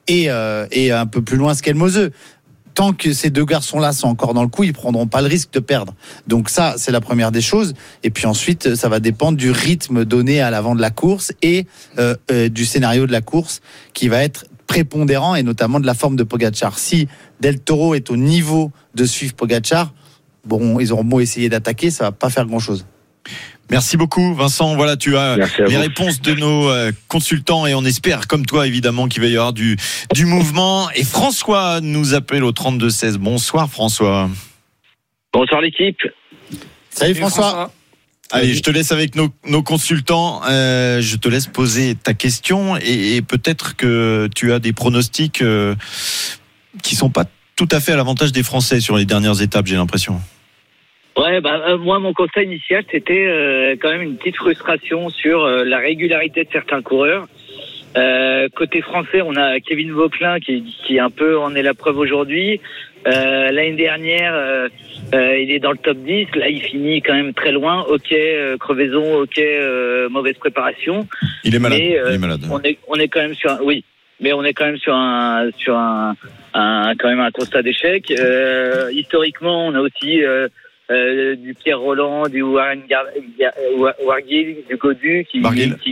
et un peu plus loin Skelmoseux. Tant que ces deux garçons-là sont encore dans le coup, ils prendront pas le risque de perdre. Donc ça, c'est la première des choses. Et puis ensuite, ça va dépendre du rythme donné à l'avant de la course et du scénario de la course qui va être prépondérant, et notamment de la forme de Pogačar. Si Del Toro est au niveau de suivre Pogačar, bon, ils auront beau essayer d'attaquer, ça va pas faire grand-chose. Merci beaucoup Vincent, voilà, tu as les réponses de nos consultants et on espère comme toi évidemment qu'il va y avoir du mouvement. Et François nous appelle au 32-16. Bonsoir François. Bonsoir l'équipe. Salut François. Allez, je te laisse avec nos consultants, je te laisse poser ta question et peut-être que tu as des pronostics qui sont pas tout à fait à l'avantage des Français sur les dernières étapes, j'ai l'impression. Ouais, moi, mon constat initial, c'était quand même une petite frustration sur la régularité de certains coureurs. Côté français, on a Kevin Vauquelin qui un peu en est la preuve aujourd'hui. L'année dernière, il est dans le top 10. Là, il finit quand même très loin. Ok, crevaison. Ok, mauvaise préparation. Il est malade. On est quand même sur oui. Mais on est quand même sur un quand même un constat d'échec. Historiquement, on a aussi du Pierre Roland, du Wargil, du Godu, qui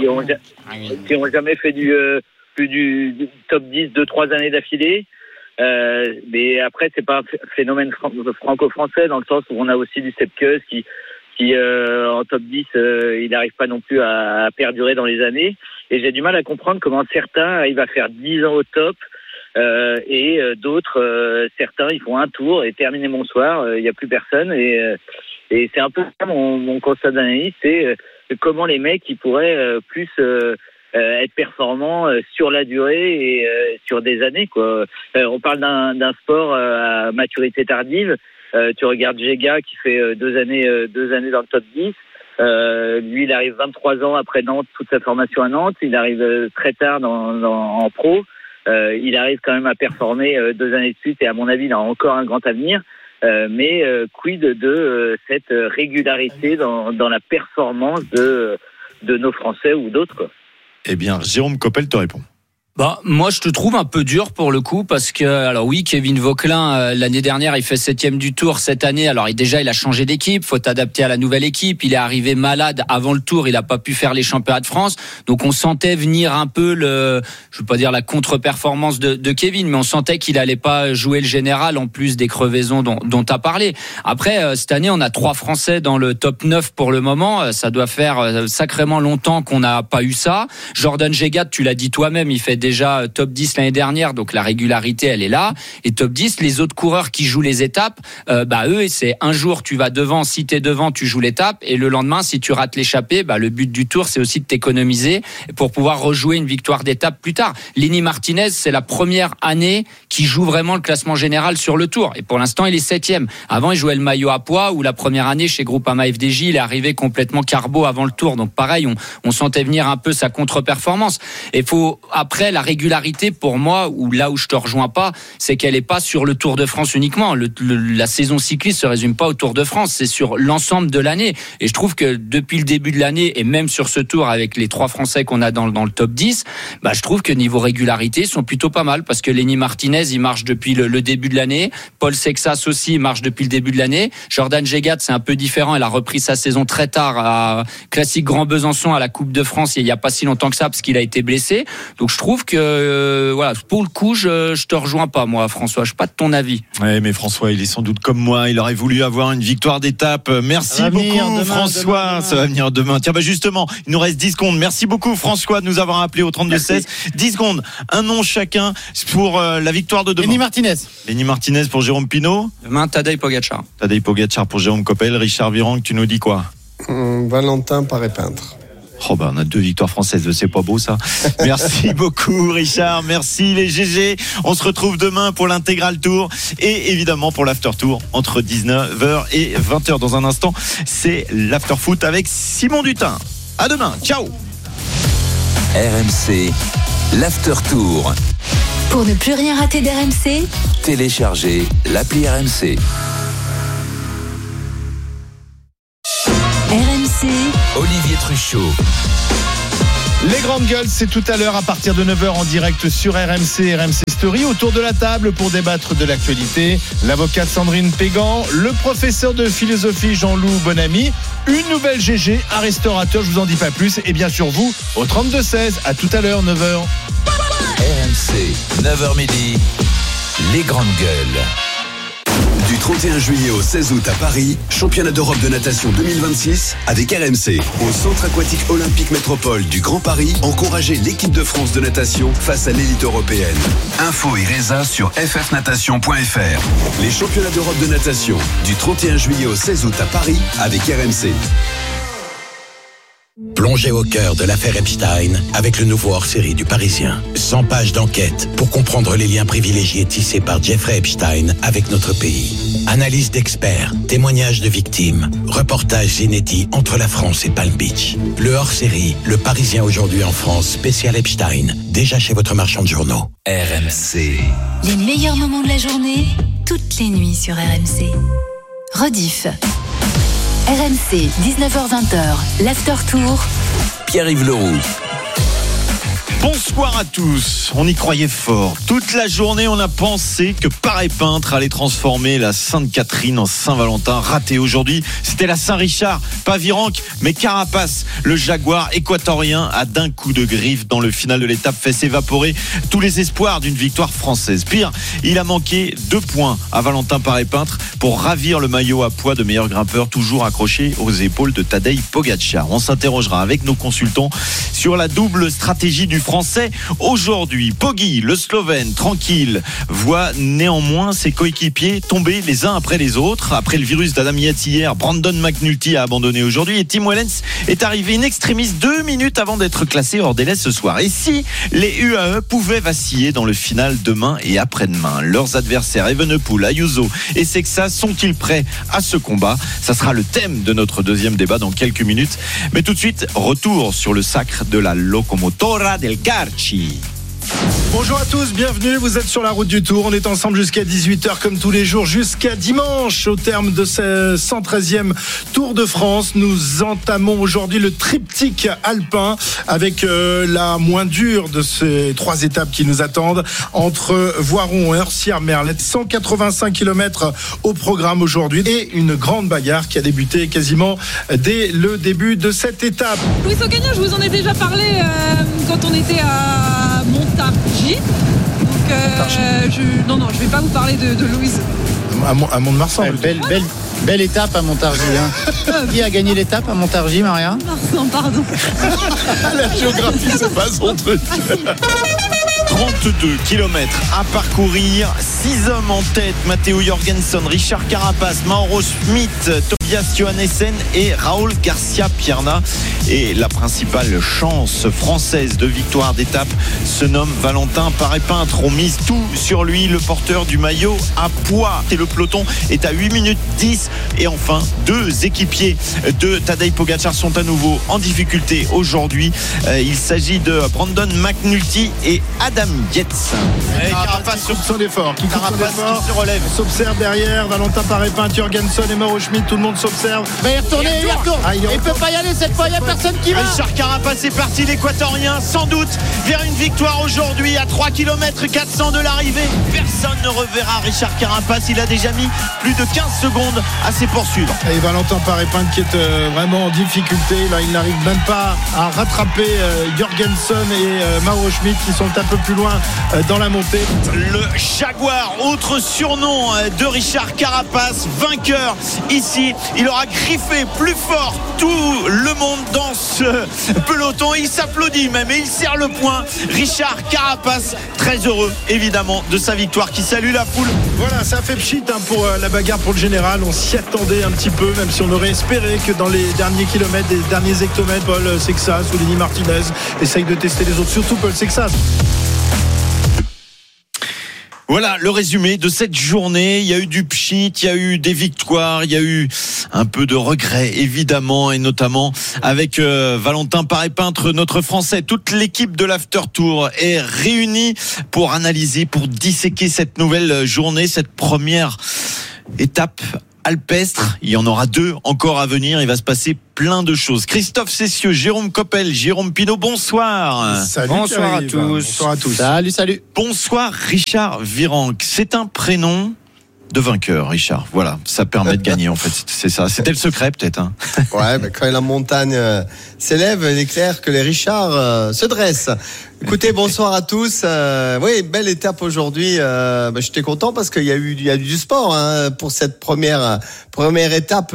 ont jamais fait plus du top 10 2-3 années d'affilée. Mais après, c'est pas un phénomène franco-français dans le sens où on a aussi du Sepp Kuss qui en top 10, il n'arrive pas non plus à perdurer dans les années. Et j'ai du mal à comprendre comment certains arrivent à faire 10 ans au top. Et d'autres, certains, ils font un tour et terminé bonsoir, il n'y a plus personne. Et c'est un peu ça mon constat d'analyse, c'est comment les mecs ils pourraient plus être performants sur la durée et sur des années, quoi. On parle d'un sport à maturité tardive. Tu regardes Jega qui fait 2 années dans le top 10. Lui, il arrive 23 ans après Nantes, toute sa formation à Nantes. Il arrive très tard en pro. Il arrive quand même à performer 2 années de suite et à mon avis, il a encore un grand avenir. Mais quid de cette régularité dans la performance de nos Français ou d'autres, quoi. Eh bien, Jérôme Coppel te répond. Moi, je te trouve un peu dur pour le coup parce que, alors oui, Kevin Vauquelin, l'année dernière, il fait 7e du Tour. Cette année, alors il a changé d'équipe, faut t'adapter à la nouvelle équipe. Il est arrivé malade avant le Tour, il a pas pu faire les championnats de France. Donc on sentait venir un peu je veux pas dire la contre-performance de Kevin, mais on sentait qu'il allait pas jouer le général en plus des crevaisons dont t'as parlé. Après, cette année, on a 3 Français dans le top 9 pour le moment. Ça doit faire sacrément longtemps qu'on n'a pas eu ça. Jordan Jegat, tu l'as dit toi-même, il fait déjà top 10 l'année dernière, donc la régularité elle est là. Et top 10, les autres coureurs qui jouent les étapes, eux c'est un jour tu vas devant, si t'es devant tu joues l'étape, et le lendemain si tu rates l'échappée, le but du Tour c'est aussi de t'économiser pour pouvoir rejouer une victoire d'étape plus tard. Lenny Martinez, c'est la première année qui joue vraiment le classement général sur le Tour, et pour l'instant il est 7e. Avant il jouait le maillot à poids, ou la première année chez Groupama FDJ il est arrivé complètement carbo avant le Tour, donc pareil on sentait venir un peu sa contre-performance. Et faut après la régularité, pour moi, ou là où je te rejoins pas, c'est qu'elle est pas sur le Tour de France uniquement. La saison cycliste se résume pas au Tour de France, c'est sur l'ensemble de l'année. Et je trouve que depuis le début de l'année, et même sur ce Tour avec les 3 Français qu'on a dans le top 10, je trouve que niveau régularité, ils sont plutôt pas mal, parce que Lenny Martinez, il marche depuis le début de l'année. Paul Sexas aussi, il marche depuis le début de l'année. Jordan Jegat, c'est un peu différent. Elle a repris sa saison très tard à Classique Grand Besançon, à la Coupe de France, il y a pas si longtemps que ça, parce qu'il a été blessé. Donc je trouve que pour le coup, je te rejoins pas, moi, François. Je suis pas de ton avis. Ouais, mais François, il est sans doute comme moi. Il aurait voulu avoir une victoire d'étape. Merci beaucoup, François. Ça va venir demain. Tiens, justement, il nous reste 10 secondes. Merci beaucoup, François, de nous avoir appelé au 32-16. 10 secondes. Un nom chacun pour la victoire de demain. Lenny Martinez pour Jérôme Pinault. Demain, Tadej Pogačar. Tadej Pogačar pour Jérôme Coppel. Richard Virenque, tu nous dis quoi? Valentin Paré-Peintre. On a 2 victoires françaises, c'est pas beau ça. Merci beaucoup Richard, merci les GG. On se retrouve demain pour l'intégral tour et évidemment pour l'after tour entre 19h et 20h. Dans un instant, c'est l'after foot avec Simon Dutin. À demain, ciao. RMC, l'after tour. Pour ne plus rien rater d'RMC, téléchargez l'appli RMC. RMC, Olivier Truchot. Les grandes gueules, c'est tout à l'heure à partir de 9h en direct sur RMC Story. Autour de la table pour débattre de l'actualité, l'avocate Sandrine Pégan, le professeur de philosophie Jean-Loup Bonamy, une nouvelle GG, un restaurateur, je vous en dis pas plus, et bien sûr vous au 32-16. À tout à l'heure, 9h. RMC, 9h midi, les grandes gueules. Du 31 juillet au 16 août à Paris, championnat d'Europe de natation 2026 avec RMC. Au centre aquatique olympique métropole du Grand Paris, encouragez l'équipe de France de natation face à l'élite européenne. Info et résa sur ffnatation.fr. Les championnats d'Europe de natation du 31 juillet au 16 août à Paris avec RMC. Plongez au cœur de l'affaire Epstein avec le nouveau hors-série du Parisien. 100 pages d'enquête pour comprendre les liens privilégiés tissés par Jeffrey Epstein avec notre pays. Analyse d'experts, témoignages de victimes, reportages inédits entre la France et Palm Beach. Le hors-série, le Parisien aujourd'hui en France, spécial Epstein, déjà chez votre marchand de journaux. RMC. Les meilleurs moments de la journée, toutes les nuits sur RMC. Rediff. RMC, 19h-20h, l'After Tour. Pierre-Yves Leroux. Bonsoir à tous, on y croyait fort. Toute la journée, on a pensé que Paris Peintre allait transformer la Sainte-Catherine en Saint-Valentin. Raté aujourd'hui, c'était la Saint-Richard. Pas Virenque, mais Carapace. Le Jaguar équatorien a d'un coup de griffe dans le final de l'étape fait s'évaporer tous les espoirs d'une victoire française. Pire, il a manqué 2 points à Valentin Paris Peintre pour ravir le maillot à poids de meilleur grimpeur, toujours accroché aux épaules de Tadej Pogačar. On s'interrogera avec nos consultants sur la double stratégie du Français aujourd'hui. Poggi, le Slovène, tranquille, voit néanmoins ses coéquipiers tomber les uns après les autres. Après le virus d'Adam Yates hier, Brandon McNulty a abandonné aujourd'hui et Tim Wellens est arrivé in extremis 2 minutes avant d'être classé hors délai ce soir. Et si les UAE pouvaient vaciller dans le final demain et après-demain, leurs adversaires Evenepoel, Ayuso et Sexas sont-ils prêts à ce combat? Ça sera le thème de notre deuxième débat dans quelques minutes. Mais tout de suite, retour sur le sacre de la Locomotora del Carchi. Bonjour à tous, bienvenue, vous êtes sur la route du Tour, on est ensemble jusqu'à 18h comme tous les jours, jusqu'à dimanche au terme de ce 113e Tour de France. Nous entamons aujourd'hui le triptyque alpin avec la moins dure de ces 3 étapes qui nous attendent entre Voiron et Heursières-Merlette. 185 km au programme aujourd'hui et une grande bagarre qui a débuté quasiment dès le début de cette étape. Louis Ocaña, je vous en ai déjà parlé quand on était à Montargis. Donc, je vais pas vous parler de Louise. À Mont-de-Marsan. Belle étape à Montargis. Qui a gagné l'étape à Montargis, Maria? Marsan, pardon. La géographie, c'est pas son truc. 32 km à parcourir, 6 hommes en tête, Matteo Jorgensen, Richard Carapace, Mauro Schmidt, Tobias Johannessen et Raúl Garcia Pierna. Et la principale chance française de victoire d'étape se nomme Valentin Paris Peintre. On mise tout sur lui, le porteur du maillot à poids. Et le peloton est à 8 minutes 10. Et enfin, 2 équipiers de Tadej Pogačar sont à nouveau en difficulté aujourd'hui. Il s'agit de Brandon McNulty et Adam Yates. Carapace qui coupe son effort, qui se relève. On s'observe derrière, Valentin Paris Peintre, Jorgensen et Mauro Schmidt, tout le monde s'observe. Il retourne. Il peut pas y aller cette fois, il n'y a personne qui va. Richard Carapace est parti, l'Équatorien, sans doute vers une victoire aujourd'hui à 3 km 400 de l'arrivée. Personne ne reverra Richard Carapace, il a déjà mis plus de 15 secondes à ses poursuivre. Et Valentin Paris Peintre qui est vraiment en difficulté, là il n'arrive même pas à rattraper Jorgensen et Mauro Schmidt qui sont un peu plus loin dans la montée. Le Jaguar, autre surnom de Richard Carapace, vainqueur ici, il aura griffé plus fort tout le monde dans ce peloton, il s'applaudit même et il serre le poing. Richard Carapace, très heureux évidemment de sa victoire, qui salue la foule. Voilà, ça fait pchit pour la bagarre pour le général, on s'y attendait un petit peu, même si on aurait espéré que dans les derniers kilomètres, les derniers hectomètres, Paul Sexas ou Lenny Martinez essayent de tester les autres, surtout Paul Sexas. Voilà le résumé de cette journée. Il y a eu du pchit, il y a eu des victoires, il y a eu un peu de regrets évidemment, et notamment avec Valentin Paris Peintre, notre Français. Toute l'équipe de l'After Tour est réunie pour analyser, pour disséquer cette nouvelle journée, cette première étape alpestre. Il y en aura 2 encore à venir. Il va se passer plein de choses. Christophe Cessieux, Jérôme Coppel, Jérôme Pinault, bonsoir. Salut, bonsoir à tous. Bonsoir à tous. Salut. Bonsoir Richard Virenque. C'est un prénom de vainqueur, Richard. Voilà, ça permet de gagner en fait. C'est ça. C'était le secret peut-être. Hein. Ouais, quand la montagne s'élève, il est clair que les Richards se dressent. Écoutez, bonsoir à tous. Oui, belle étape aujourd'hui. J'étais content parce qu'il y a eu du sport pour cette première étape.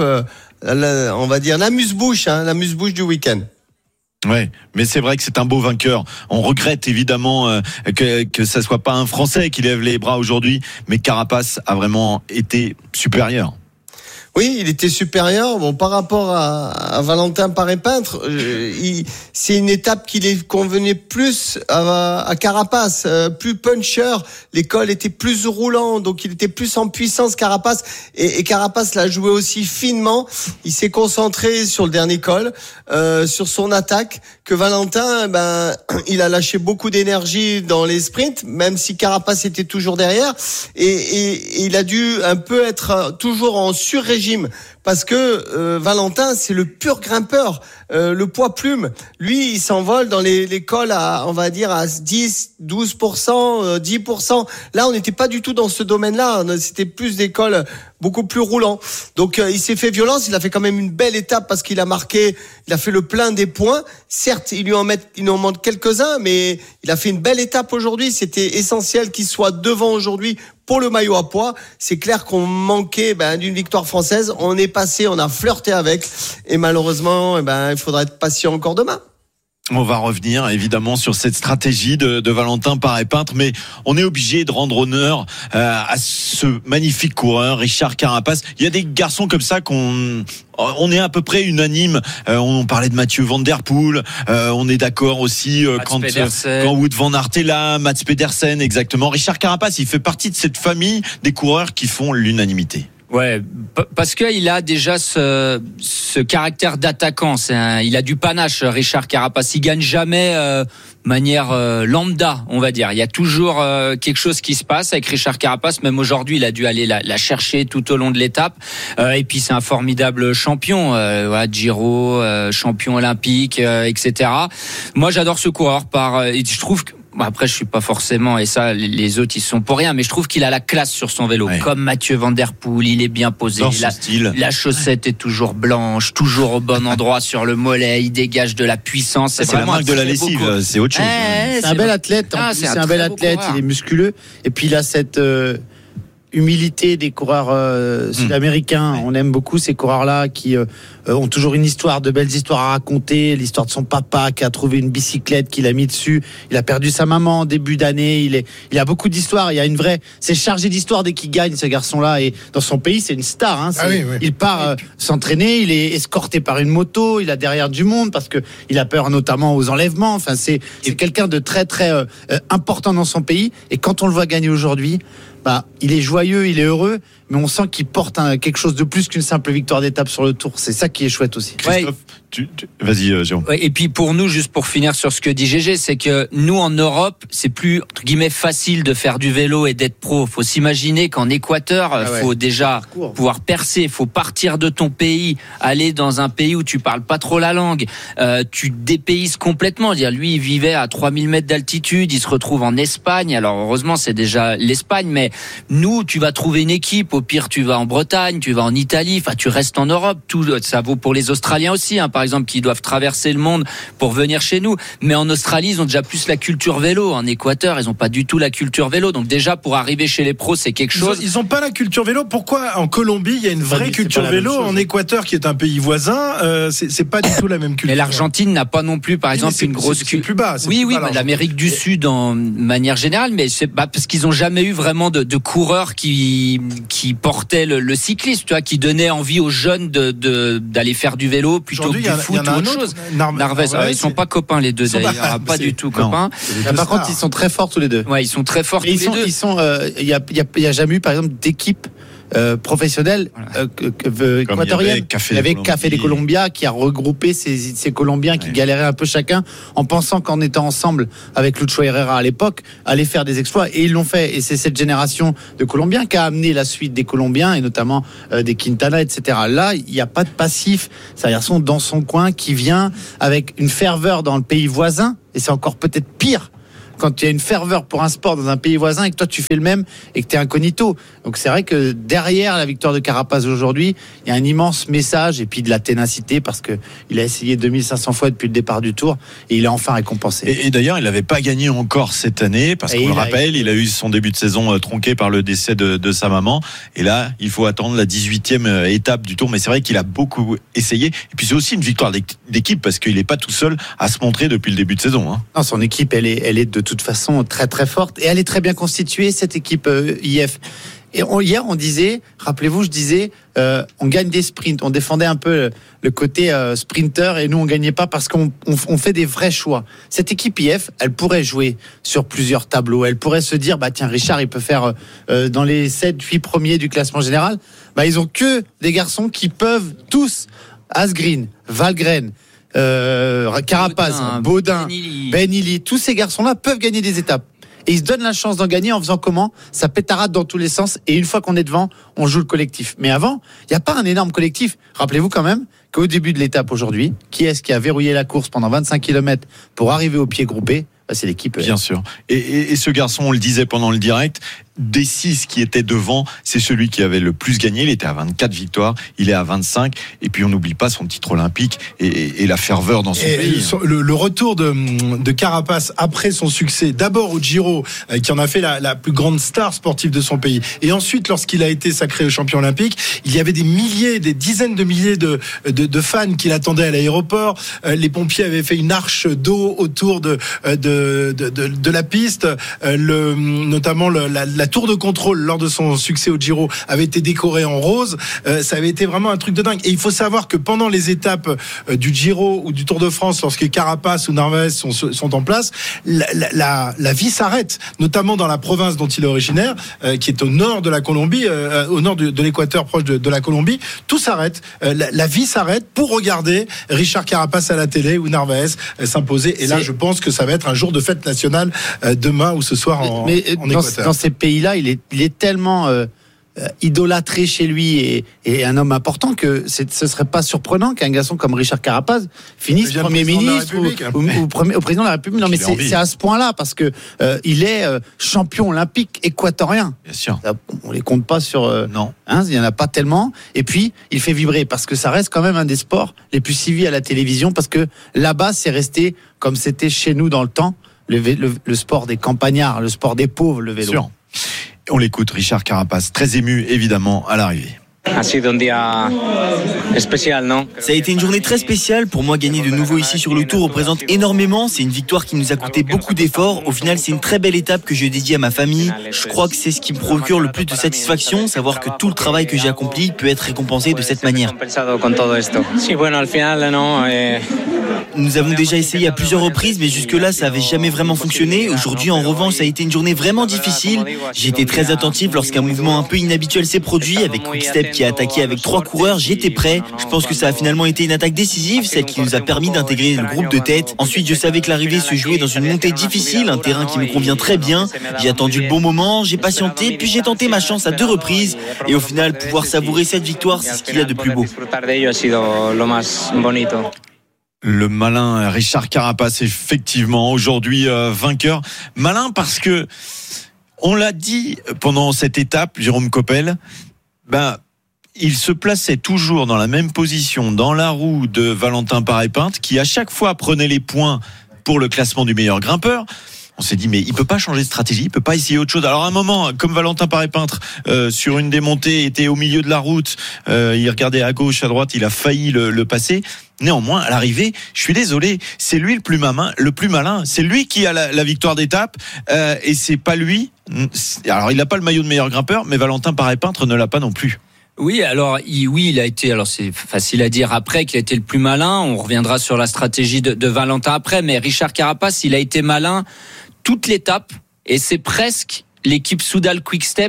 On va dire l'amuse-bouche du week-end. Ouais, mais c'est vrai que c'est un beau vainqueur. On regrette évidemment que ça soit pas un Français qui lève les bras aujourd'hui, mais Carapace a vraiment été supérieur. Oui, il était supérieur. Bon, par rapport à Valentin Paré-Peintre, c'est une étape qui les convenait plus à Carapace, plus puncher. L'école était plus roulant, donc il était plus en puissance Carapace. Et Carapace l'a joué aussi finement. Il s'est concentré sur le dernier col, sur son attaque. Que Valentin, il a lâché beaucoup d'énergie dans les sprints, même si Carapace était toujours derrière. Et il a dû un peu être toujours en sur-régime. Parce que Valentin, c'est le pur grimpeur, le poids plume. Lui, il s'envole dans les cols à, on va dire, à 10, 12%, 10%. Là, on n'était pas du tout dans ce domaine-là. C'était plus des cols beaucoup plus roulants. Donc, il s'est fait violence. Il a fait quand même une belle étape parce qu'il a marqué, il a fait le plein des points. Certes, il en manque quelques-uns, mais il a fait une belle étape aujourd'hui. C'était essentiel qu'il soit devant aujourd'hui pour le maillot à pois. C'est clair qu'on manquait d'une victoire française. On est passé, on a flirté avec, et malheureusement, il faudra être patient encore demain. On va revenir évidemment sur cette stratégie de Valentin Paré-Peintre, mais on est obligé de rendre honneur à ce magnifique coureur, Richard Carapace. Il y a des garçons comme ça on est à peu près unanime. On parlait de Mathieu Van Der Poel. On est d'accord aussi quand Wout van Aert est là, Mats Pedersen, exactement. Richard Carapace, il fait partie de cette famille des coureurs qui font l'unanimité. Ouais, parce qu'il a déjà ce caractère d'attaquant. Il a du panache, Richard Carapace. Il gagne jamais manière lambda, on va dire. Il y a toujours quelque chose qui se passe avec Richard Carapace. Même aujourd'hui, il a dû aller la chercher tout au long de l'étape. Et puis c'est un formidable champion, Giro, champion olympique, etc. Moi, j'adore ce coureur. Et je trouve que après, je suis pas forcément, et ça, les autres, ils sont pour rien, mais je trouve qu'il a la classe sur son vélo. Ouais. Comme Mathieu Van Der Poel, il est bien posé. La chaussette est toujours blanche, toujours au bon endroit sur le mollet, il dégage de la puissance. C'est vraiment la marque de la lessive, c'est autre chose. C'est un bel athlète, c'est un bel athlète, il est musculeux, et puis il a cette humilité des coureurs sud-américains. On aime beaucoup ces coureurs-là qui ont toujours une histoire, de belles histoires à raconter. L'histoire de son papa qui a trouvé une bicyclette qu'il a mis dessus. Il a perdu sa maman en début d'année. Il a beaucoup d'histoires. Il y a c'est chargé d'histoire dès qu'il gagne, ce garçon-là. Et dans son pays, c'est une star. Oui. Il part s'entraîner. Il est escorté par une moto. Il a derrière du monde parce que il a peur notamment aux enlèvements. Enfin, c'est quelqu'un de très très important dans son pays. Et quand on le voit gagner aujourd'hui, il est joyeux, il est heureux, mais on sent qu'il porte quelque chose de plus qu'une simple victoire d'étape sur le Tour. C'est ça qui est chouette aussi. Christophe, vas-y, Jérôme. Et puis pour nous, juste pour finir sur ce que dit GG, c'est que nous en Europe, c'est plus entre guillemets facile de faire du vélo et d'être pro. Faut s'imaginer qu'en Équateur, faut déjà pouvoir percer, faut partir de ton pays, aller dans un pays où tu parles pas trop la langue, tu dépayses complètement. Lui, il vivait à 3000 mètres d'altitude, il se retrouve en Espagne. Alors heureusement, c'est déjà l'Espagne, mais nous, tu vas trouver une équipe. Au pire, tu vas en Bretagne, tu vas en Italie. Enfin, tu restes en Europe. Tout ça vaut pour les Australiens aussi, par exemple, qui doivent traverser le monde pour venir chez nous. Mais en Australie, ils ont déjà plus la culture vélo. En Équateur, ils ont pas du tout la culture vélo. Donc déjà, pour arriver chez les pros, c'est quelque chose. Ils ont pas la culture vélo. Pourquoi en Colombie, il y a une vraie culture vélo, en Équateur, qui est un pays voisin, c'est pas du tout la même culture. Mais l'Argentine n'a pas non plus, par exemple, une grosse culture. C'est plus bas. Oui, l'Amérique du Sud en manière générale, mais c'est parce qu'ils ont jamais eu vraiment de coureurs qui portaient le cyclisme, tu vois, qui donnaient envie aux jeunes d'aller faire du vélo plutôt que du foot ou autre chose. Narvaez, ils sont pas copains les deux d'ailleurs, pas du tout copains. Par contre, ils sont très forts tous les deux. Ouais, ils sont très forts tous les deux. Il y a jamais eu par exemple d'équipe professionnelle équatorienne. Il y avait Café des Colombia qui a regroupé ces Colombiens qui galéraient un peu chacun en pensant qu'en étant ensemble avec Lucho Herrera à l'époque, allaient faire des exploits. Et ils l'ont fait. Et c'est cette génération de Colombiens qui a amené la suite des Colombiens et notamment des Quintana, etc. Là, il n'y a pas de passif. C'est un garçon dans son coin qui vient avec une ferveur dans le pays voisin. Et c'est encore peut-être pire quand il y a une ferveur pour un sport dans un pays voisin et que toi tu fais le même et que tu es incognito. Donc c'est vrai que derrière la victoire de Carapaz aujourd'hui, il y a un immense message et puis de la ténacité parce que il a essayé 2500 fois depuis le départ du Tour et il est enfin récompensé. Et d'ailleurs, il n'avait pas gagné encore cette année parce qu'on le rappelle, il a eu son début de saison tronqué par le décès de sa maman. Et là, il faut attendre la 18e étape du Tour. Mais c'est vrai qu'il a beaucoup essayé. Et puis c'est aussi une victoire d'équipe parce qu'il n'est pas tout seul à se montrer depuis le début de saison. Non, son équipe, elle est de toute façon très très forte et elle est très bien constituée, cette équipe IF. Et hier on disait, rappelez-vous, je disais on gagne des sprints, on défendait un peu le côté sprinter et nous on gagnait pas parce qu'on fait des vrais choix. Cette équipe IF, elle pourrait jouer sur plusieurs tableaux, elle pourrait se dire tiens, Richard il peut faire dans les 7-8 premiers du classement général. Ils ont que des garçons qui peuvent tous, Asgreen, Valgren, Carapaz, Baudin, Ben Ili, tous ces garçons-là peuvent gagner des étapes. Et ils se donnent la chance d'en gagner en faisant comment ? Ça pétarade dans tous les sens. Et une fois qu'on est devant, on joue le collectif. Mais avant, il n'y a pas un énorme collectif. Rappelez-vous quand même qu'au début de l'étape aujourd'hui, qui est-ce qui a verrouillé la course pendant 25 km pour arriver au pied groupé ? C'est l'équipe. Bien sûr. Et ce garçon, on le disait pendant le direct, des 6 qui étaient devant, c'est celui qui avait le plus gagné. Il était à 24 victoires, il est à 25. Et puis on n'oublie pas son titre olympique et la ferveur dans son pays. Le retour de Carapaz après son succès, d'abord au Giro, qui en a fait la plus grande star sportive de son pays. Et ensuite, lorsqu'il a été sacré champion olympique, il y avait des dizaines de milliers de fans qui l'attendaient à l'aéroport. Les pompiers avaient fait une arche d'eau autour de la piste, notamment la tour de contrôle lors de son succès au Giro avait été décorée en rose. Ça avait été vraiment un truc de dingue. Et il faut savoir que pendant les étapes du Giro ou du Tour de France, lorsque Carapaz ou Narvaez sont en place, la vie s'arrête, notamment dans la province dont il est originaire, qui est au nord de la Colombie, au nord de l'équateur proche de la Colombie. Tout s'arrête. La vie s'arrête pour regarder Richard Carapaz à la télé ou Narvaez s'imposer. Et là, je pense que ça va être un jour de fête nationale demain ou ce soir en Équateur. Dans ces pays-là, il est tellement idolâtré chez lui et un homme important que ce serait pas surprenant qu'un garçon comme Richard Carapaz finisse Premier ministre ou président de la République. Non, mais c'est à ce point-là parce que il est champion olympique équatorien. Bien sûr. On les compte pas sur. Non. Il y en a pas tellement. Et puis il fait vibrer parce que ça reste quand même un des sports les plus suivis à la télévision parce que là-bas c'est resté comme c'était chez nous dans le temps. Le sport des campagnards, le sport des pauvres, le vélo. Sûr. On l'écoute, Richard Carapaz, très ému évidemment à l'arrivée. Ça a été une journée très spéciale. Pour moi, gagner de nouveau ici sur le Tour représente énormément. C'est une victoire qui nous a coûté beaucoup d'efforts. Au final, c'est une très belle étape que je dédie à ma famille. Je crois que c'est ce qui me procure le plus de satisfaction, savoir que tout le travail que j'ai accompli peut être récompensé de cette manière. Nous avons déjà essayé à plusieurs reprises, mais jusque-là, ça n'avait jamais vraiment fonctionné. Aujourd'hui, en revanche, ça a été une journée vraiment difficile. J'ai été très attentif lorsqu'un mouvement un peu inhabituel s'est produit, avec Quick-Step qui a attaqué avec 3 coureurs. J'étais prêt. Je pense que ça a finalement été une attaque décisive, celle qui nous a permis d'intégrer le groupe de tête. Ensuite, je savais que l'arrivée se jouait dans une montée difficile, un terrain qui me convient très bien. J'ai attendu le bon moment, j'ai patienté, puis j'ai tenté ma chance à 2 reprises. Et au final, pouvoir savourer cette victoire, c'est ce qu'il y a de plus beau. Le malin Richard Carapaz, effectivement, aujourd'hui vainqueur. Malin parce que, on l'a dit pendant cette étape, Jérôme Coppel, il se plaçait toujours dans la même position dans la roue de Valentin Paré-Peintre, qui à chaque fois prenait les points pour le classement du meilleur grimpeur. On s'est dit mais il peut pas changer de stratégie, il peut pas essayer autre chose. Alors à un moment, comme Valentin Paré-Peintre sur une des montées était au milieu de la route, il regardait à gauche, à droite, il a failli le passer. Néanmoins, à l'arrivée, je suis désolé, c'est lui le plus malin, c'est lui qui a la victoire d'étape et c'est pas lui. Alors il n'a pas le maillot de meilleur grimpeur, mais Valentin Paré-Peintre ne l'a pas non plus. Oui, alors il a été. Alors c'est facile à dire après qu'il a été le plus malin. On reviendra sur la stratégie de Valentin après, mais Richard Carapaz, il a été malin toute l'étape et c'est presque l'équipe Soudal Quick-Step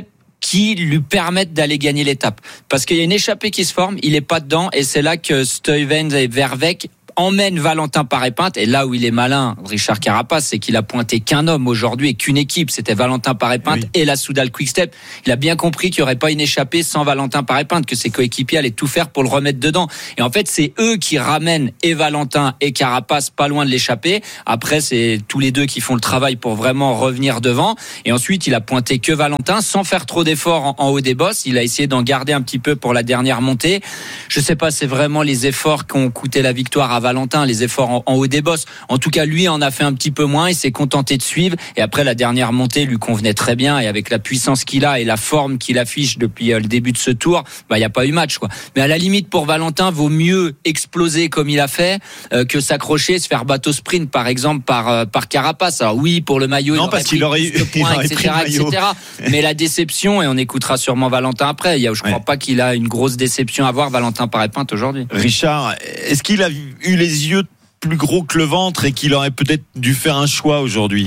qui lui permettent d'aller gagner l'étape. Parce qu'il y a une échappée qui se forme, il est pas dedans, et c'est là que Stuyven et Verweyck emmène Valentin Paré-Pinte, et là où il est malin, Richard Carapace, c'est qu'il a pointé qu'un homme aujourd'hui et qu'une équipe, c'était Valentin Paré-Pinte et la Soudal Quick-Step. Il a bien compris qu'il n'y aurait pas une échappée sans Valentin Paré-Pinte, que ses coéquipiers allaient tout faire pour le remettre dedans. Et en fait, c'est eux qui ramènent et Valentin et Carapace pas loin de l'échappée. Après, c'est tous les deux qui font le travail pour vraiment revenir devant. Et ensuite, il a pointé que Valentin sans faire trop d'efforts en haut des bosses. Il a essayé d'en garder un petit peu pour la dernière montée. Je sais pas, c'est vraiment les efforts qui ont coûté la victoire à Valentin, les efforts en haut des bosses. En tout cas, lui en a fait un petit peu moins. Il s'est contenté de suivre. Et après, la dernière montée lui convenait très bien. Et avec la puissance qu'il a et la forme qu'il affiche depuis le début de ce tour, il n'y a pas eu match, quoi. Mais à la limite, pour Valentin, vaut mieux exploser comme il a fait que s'accrocher, se faire bateau sprint, par exemple, par Carapace. Alors oui, pour le maillot, non, parce qu'il aurait eu points, etc. Mais la déception, et on écoutera sûrement Valentin après. Je crois pas qu'il a une grosse déception à voir, Valentin Paré-Pinte, aujourd'hui. Richard, est-ce qu'il a eu les yeux plus gros que le ventre et qu'il aurait peut-être dû faire un choix aujourd'hui?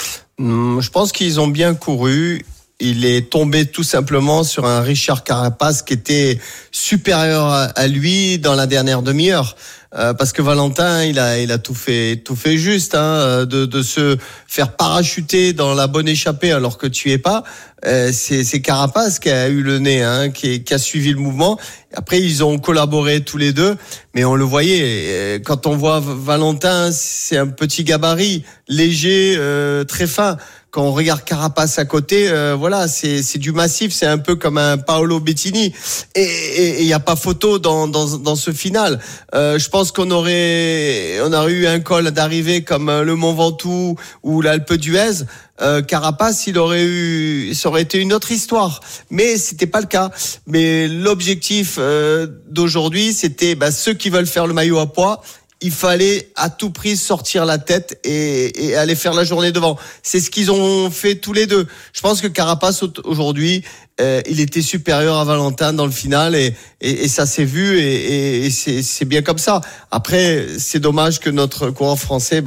Je pense qu'ils ont bien couru. Il est tombé tout simplement sur un Richard Carapace qui était supérieur à lui dans la dernière demi-heure. Parce que Valentin, il a tout fait juste, de se faire parachuter dans la bonne échappée alors que tu es pas. C'est Carapace qui a eu le nez, qui a suivi le mouvement. Après, ils ont collaboré tous les deux, mais on le voyait. Quand on voit Valentin, c'est un petit gabarit, léger, très fin. Quand on regarde Carapace à côté, c'est du massif, c'est un peu comme un Paolo Bettini, et il y a pas photo dans ce final. Je pense qu'on aurait eu un col d'arrivée comme le Mont Ventoux ou l'Alpe d'Huez. Carapace, ça aurait été une autre histoire, mais c'était pas le cas. Mais l'objectif d'aujourd'hui, c'était ceux qui veulent faire le maillot à pois. Il fallait à tout prix sortir la tête et aller faire la journée devant. C'est ce qu'ils ont fait tous les deux. Je pense que Carapace aujourd'hui, il était supérieur à Valentin dans le final et ça s'est vu et c'est bien comme ça. Après, c'est dommage que notre coureur français,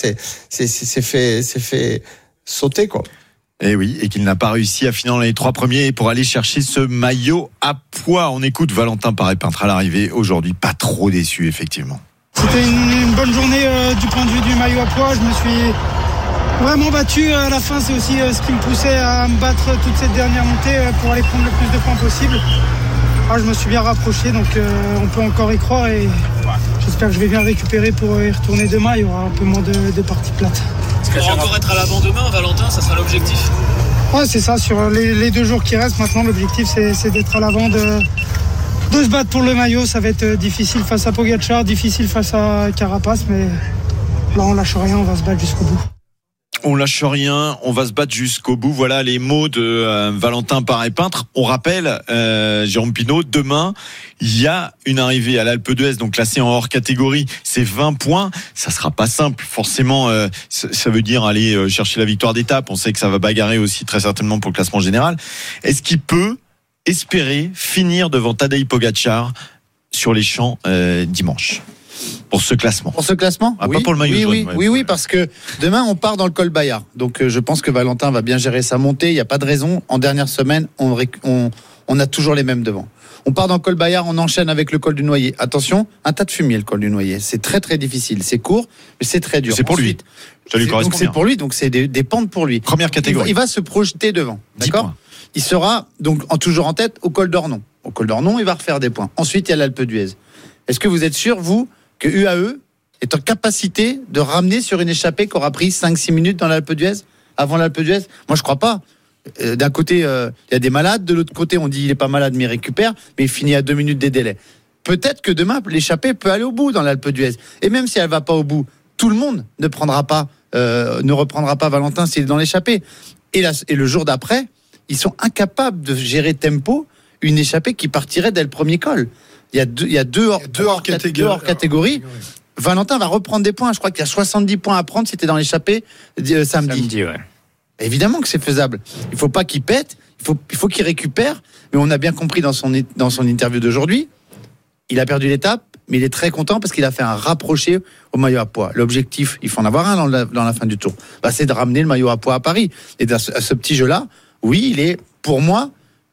c'est fait sauter, quoi. Et oui, et qu'il n'a pas réussi à finir dans les 3 premiers pour aller chercher ce maillot à pois. On écoute Valentin Paré-Pinte à l'arrivée aujourd'hui, pas trop déçu effectivement. C'était une bonne journée du point de vue du maillot à pois. Je me suis vraiment battu à la fin. C'est aussi ce qui me poussait à me battre toute cette dernière montée pour aller prendre le plus de points possible. Je me suis bien rapproché, donc on peut encore y croire et j'espère que je vais bien récupérer pour y retourner demain. Il y aura un peu moins de parties plates. Est-ce qu'on va encore être à l'avant demain, Valentin? Ça sera l'objectif? Ouais, c'est ça. Sur les 2 jours qui restent maintenant, l'objectif c'est d'être à l'avant, de se battre pour le maillot. Ça va être difficile face à Pogačar, difficile face à Carapace, mais là on lâche rien, on va se battre jusqu'au bout. On lâche rien, on va se battre jusqu'au bout. Voilà les mots de Valentin Paré-Pinte. On rappelle, Jérôme Pinault, demain, il y a une arrivée à l'Alpe d'Huez, donc classée en hors catégorie. C'est 20 points. Ça sera pas simple. Forcément, ça veut dire aller chercher la victoire d'étape. On sait que ça va bagarrer aussi très certainement pour le classement général. Est-ce qu'il peut espérer finir devant Tadej Pogačar sur les champs dimanche? Pour ce classement. Pour ce classement? Pas pour le maillot jaune. Oui, parce que demain, on part dans le col Bayard. Donc, je pense que Valentin va bien gérer sa montée. Il n'y a pas de raison. En dernière semaine, on a toujours les mêmes devant. On part dans le col Bayard, on enchaîne avec le col du Noyer. Attention, un tas de fumier, le col du Noyer. C'est très, très difficile. C'est court, mais c'est très dur. C'est pour lui. Ça lui correspond bien. C'est pour lui, donc c'est des pentes pour lui. Première catégorie. Il va se projeter devant. D'accord? Il sera donc toujours en tête au col d'Ornon. Au col d'Ornon, il va refaire des points. Ensuite, il y a l'Alpe d'Huez. Est-ce que vous êtes sûr, vous, que UAE est en capacité de ramener sur une échappée qui aura pris 5-6 minutes dans l'Alpe d'Huez, avant l'Alpe d'Huez? Moi, je crois pas. D'un côté, il y a des malades. De l'autre côté, on dit il est pas malade, mais il récupère. Mais il finit à 2 minutes des délais. Peut-être que demain, l'échappée peut aller au bout dans l'Alpe d'Huez. Et même si elle va pas au bout, tout le monde ne reprendra pas Valentin s'il est dans l'échappée. Et le jour d'après, ils sont incapables de gérer tempo une échappée qui partirait dès le premier col. Il y a deux hors catégories. Valentin va reprendre des points. Je crois qu'il y a 70 points à prendre si tu es dans l'échappée samedi. Ouais. Évidemment que c'est faisable. Il faut pas qu'il pète. Il faut qu'il récupère. Mais on a bien compris dans son interview d'aujourd'hui, il a perdu l'étape, mais il est très content parce qu'il a fait un rapproché au maillot à pois. L'objectif, il faut en avoir un dans la fin du tour, c'est de ramener le maillot à pois à Paris. Et à ce petit jeu-là, oui, il est, pour moi,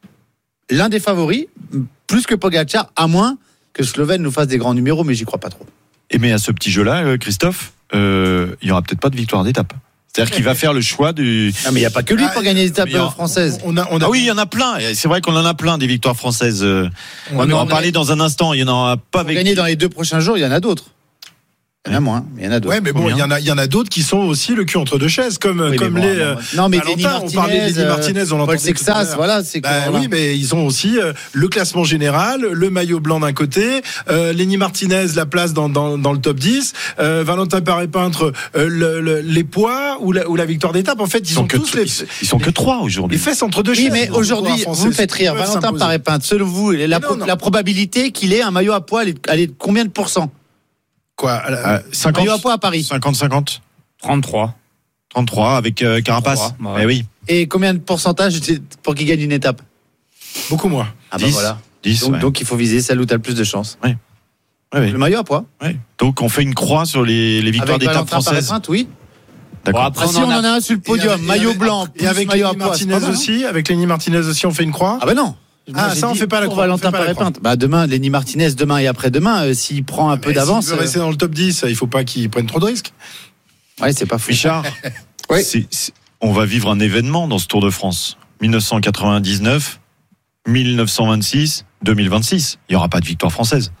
l'un des favoris, plus que Pogacar, à moins que Slovène nous fasse des grands numéros, mais j'y crois pas trop. Mais à ce petit jeu-là, Christophe, il y aura peut-être pas de victoire d'étape. C'est-à-dire qu'il va faire le choix du. Non, mais il n'y a pas que lui pour gagner les étapes françaises. Ah oui, il y en a plein. C'est vrai qu'on en a plein des victoires françaises. On va en parler dans un instant. Il y en aura pas avec. Gagner dans les 2 prochains jours, il y en a d'autres. Il y en a moins, mais il y en a d'autres. Ouais, mais bon, il y en a d'autres qui sont aussi le cul entre deux chaises, comme les. Non, mais Lenny Martinez, on parlait de Lenny Martinez, on l'entendait. Paul Sexas, voilà, c'est oui, mais ils ont aussi le classement général, le maillot blanc d'un côté, Lenny Martinez, la place dans le top 10, Valentin Paré-Peintre, les poids ou la victoire d'étape. En fait, ils sont que 3 aujourd'hui. Les fesses entre deux chaises. Oui, mais aujourd'hui, vous me faites rire. Valentin Paré-Peintre, selon vous, la probabilité qu'il ait un maillot à poids, elle est de combien de pourcents? Quoi, 50 maillot à poids à Paris. 50-50. 33 avec Carapace. Ouais. Eh oui. Et combien de pourcentage pour qu'il gagne une étape? Beaucoup moins. Ah bah 10, voilà. 10, donc il faut viser celle où tu as le plus de chance. Oui. Le maillot à poids. Oui. Donc on fait une croix sur les victoires d'étape françaises. Oui. D'accord. Bon, après, si on en a un sur le podium, maillot blanc, et avec maillot à Lenny poids. Martinez aussi, avec Lenny Martinez aussi, on fait une croix. Ah bah non. Ça on fait pas la croix. Valentin Paré-Peintre. Bah demain, Lenny Martinez, demain et après-demain, s'il prend un peu d'avance. S'il veut rester dans le top 10, il faut pas qu'il prenne trop de risques. Ouais, c'est pas fou. Richard, oui. On va vivre un événement dans ce Tour de France. 1999, 1926, 2026. Il n'y aura pas de victoire française.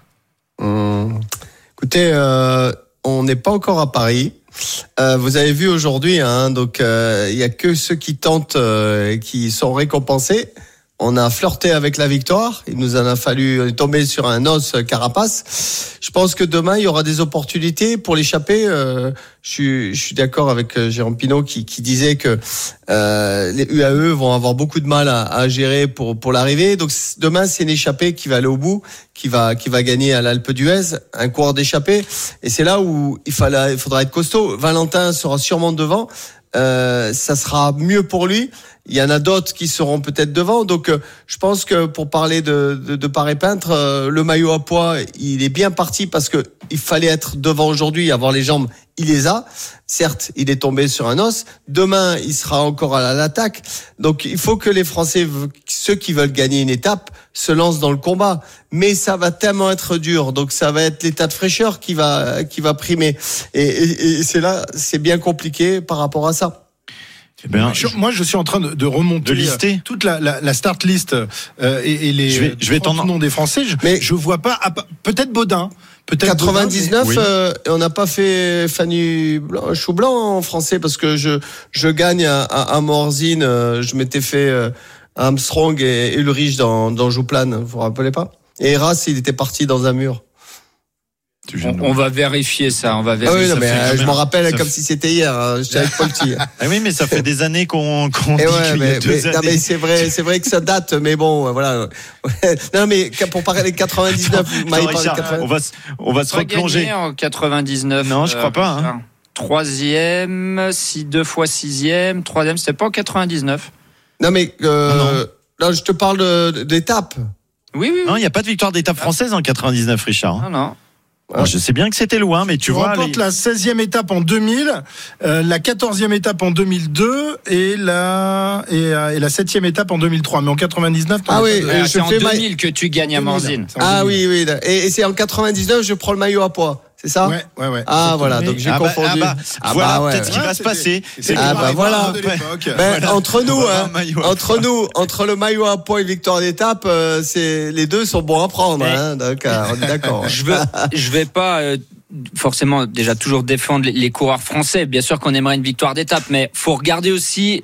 Écoutez, on n'est pas encore à Paris. Vous avez vu aujourd'hui, donc il y a que ceux qui tentent qui sont récompensés. On a flirté avec la victoire. Il nous en a fallu tomber sur un os Carapace. Je pense que demain, il y aura des opportunités pour l'échapper. Je suis d'accord avec Jérôme Pinault qui disait que les UAE vont avoir beaucoup de mal à gérer pour l'arrivée. Donc demain, c'est une échappée qui va aller au bout, qui va gagner à l'Alpe d'Huez, un coureur d'échappée. Et c'est là où il faudra être costaud. Valentin sera sûrement devant. Ça sera mieux pour lui. Il y en a d'autres qui seront peut-être devant. Donc, je pense que pour parler de Paré-Peintre, le maillot à poids, il est bien parti parce que il fallait être devant aujourd'hui, avoir les jambes. Il les a. Certes, il est tombé sur un os. Demain, il sera encore à l'attaque. Donc, il faut que les Français, ceux qui veulent gagner une étape, se lancent dans le combat. Mais ça va tellement être dur. Donc, ça va être l'état de fraîcheur qui va primer. Et c'est là, c'est bien compliqué par rapport à ça. Moi, je suis en train de remonter lister toute la start list et les je vais noms des Français. Mais je vois pas. Peut-être Baudin. Peut-être 99. Baudin, mais... on n'a pas fait Fanny Chou Blanc en français parce que je gagne à Morzine. Je m'étais fait Armstrong et Ulrich dans Jouplane. Vous vous rappelez pas? Et Eras, il était parti dans un mur. On va vérifier ça. On va Ah vérifier. oui, non, mais je m'en rappelle comme si c'était hier. J'étais avec Polti. Ah oui, mais ça fait des années qu'on dit qu'il y a 2 années. Non, mais c'est vrai que ça date, mais bon, voilà. Non, mais pour parler de 99, on va se replonger en 99. Non, je crois pas. Hein. 3e, 2 fois 6e, 3e, c'était pas en 99. Non, mais là, je te parle d'étape. Oui. Non, il n'y a pas de victoire d'étape française en 99, Richard. Non. Bon, je sais bien que c'était loin, mais tu vois. On remporte la 16e étape en 2000, la 14e étape en 2002 et la 7e étape en 2003. Mais en 99, ah oui, c'est en 2000 que tu gagnes à Morzine. Ah oui. Et c'est en 99, je prends le maillot à poix. C'est ça? Ouais. Ah voilà, donc j'ai confondu. Voilà, peut-être ce qui va se passer. Voilà. Entre nous, entre le maillot à poids et victoire d'étape, les deux sont bons à prendre. D'accord, on est d'accord. Je vais pas forcément déjà toujours défendre les coureurs français. Bien sûr qu'on aimerait une victoire d'étape, mais faut regarder aussi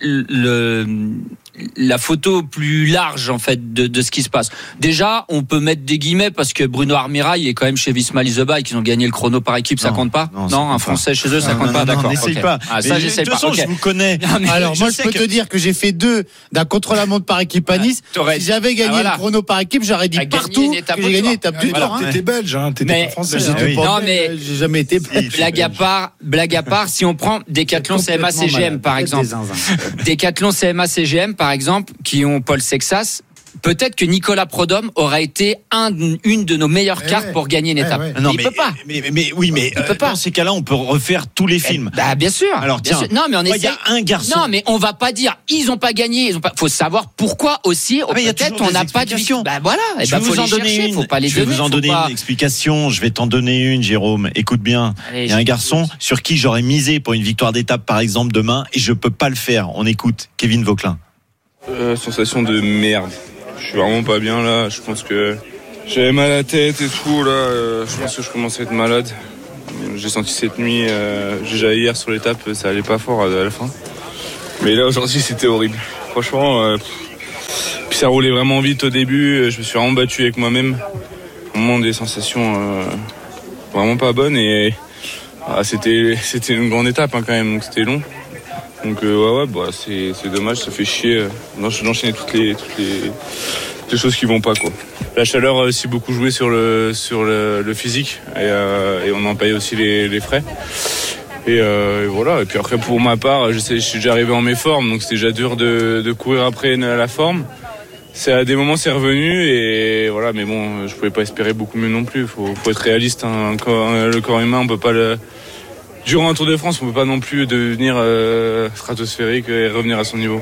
la photo plus large en fait de ce qui se passe. Déjà, on peut mettre des guillemets parce que Bruno Armirail est quand même chez Visma Lease the Bike, ils ont gagné le chrono par équipe, ça compte pas? Non, un Français chez eux, ça compte pas, d'accord. N'essaye pas. Ça, j'essaye pas. De toute façon, je vous connais. Alors moi, je peux te dire que j'ai fait 2 d'un contre-la-montre par équipe à Nice. Si j'avais gagné le chrono par équipe, j'aurais dit partout que j'ai gagné l'étape du Tour. T'étais belge, t'étais pas français. Non, mais j'ai jamais été belge. Blague à part, si on prend Decathlon CMA CGM par exemple, Decathlon CMA CGM par exemple, qui ont Paul Sexas, peut-être que Nicolas Prudhomme aurait été une de nos meilleures cartes pour gagner une étape. Non, il peut pas. Mais dans ces cas-là, on peut refaire tous les films. Bien sûr. Alors tiens, non, mais il y a un garçon. Non, mais on va pas dire ils ont pas gagné. Faut savoir pourquoi aussi. Peut-être on n'a pas de vision. Voilà. Je vais vous en donner une. Faut pas les je vais vous en donner une explication. Je vais t'en donner une, Jérôme. Écoute bien. Allez, il y a un garçon sur qui j'aurais misé pour une victoire d'étape, par exemple, demain, et je peux pas le faire. On écoute Kevin Vauquelin. Sensation de merde. Je suis vraiment pas bien là. Je pense que j'avais mal à la tête et tout là. Je pense que je commençais à être malade. J'ai senti cette nuit, déjà hier sur l'étape, ça allait pas fort à la fin. Mais là aujourd'hui c'était horrible. Franchement, puis ça roulait vraiment vite au début. Je me suis vraiment battu avec moi-même. Vraiment des sensations vraiment pas bonnes et c'était une grande étape quand même, donc c'était long. Donc c'est dommage, ça fait chier d'enchaîner toutes les choses qui vont pas quoi. La chaleur a aussi beaucoup joué sur le physique et on en paye aussi les frais. Et voilà. Et puis après pour ma part, je suis déjà arrivé en méforme, donc c'était déjà dur de courir après la forme. À des moments c'est revenu et voilà, mais bon, je pouvais pas espérer beaucoup mieux non plus. Faut être réaliste. Hein. Le corps humain, on peut pas durant un Tour de France, on peut pas non plus devenir stratosphérique et revenir à son niveau.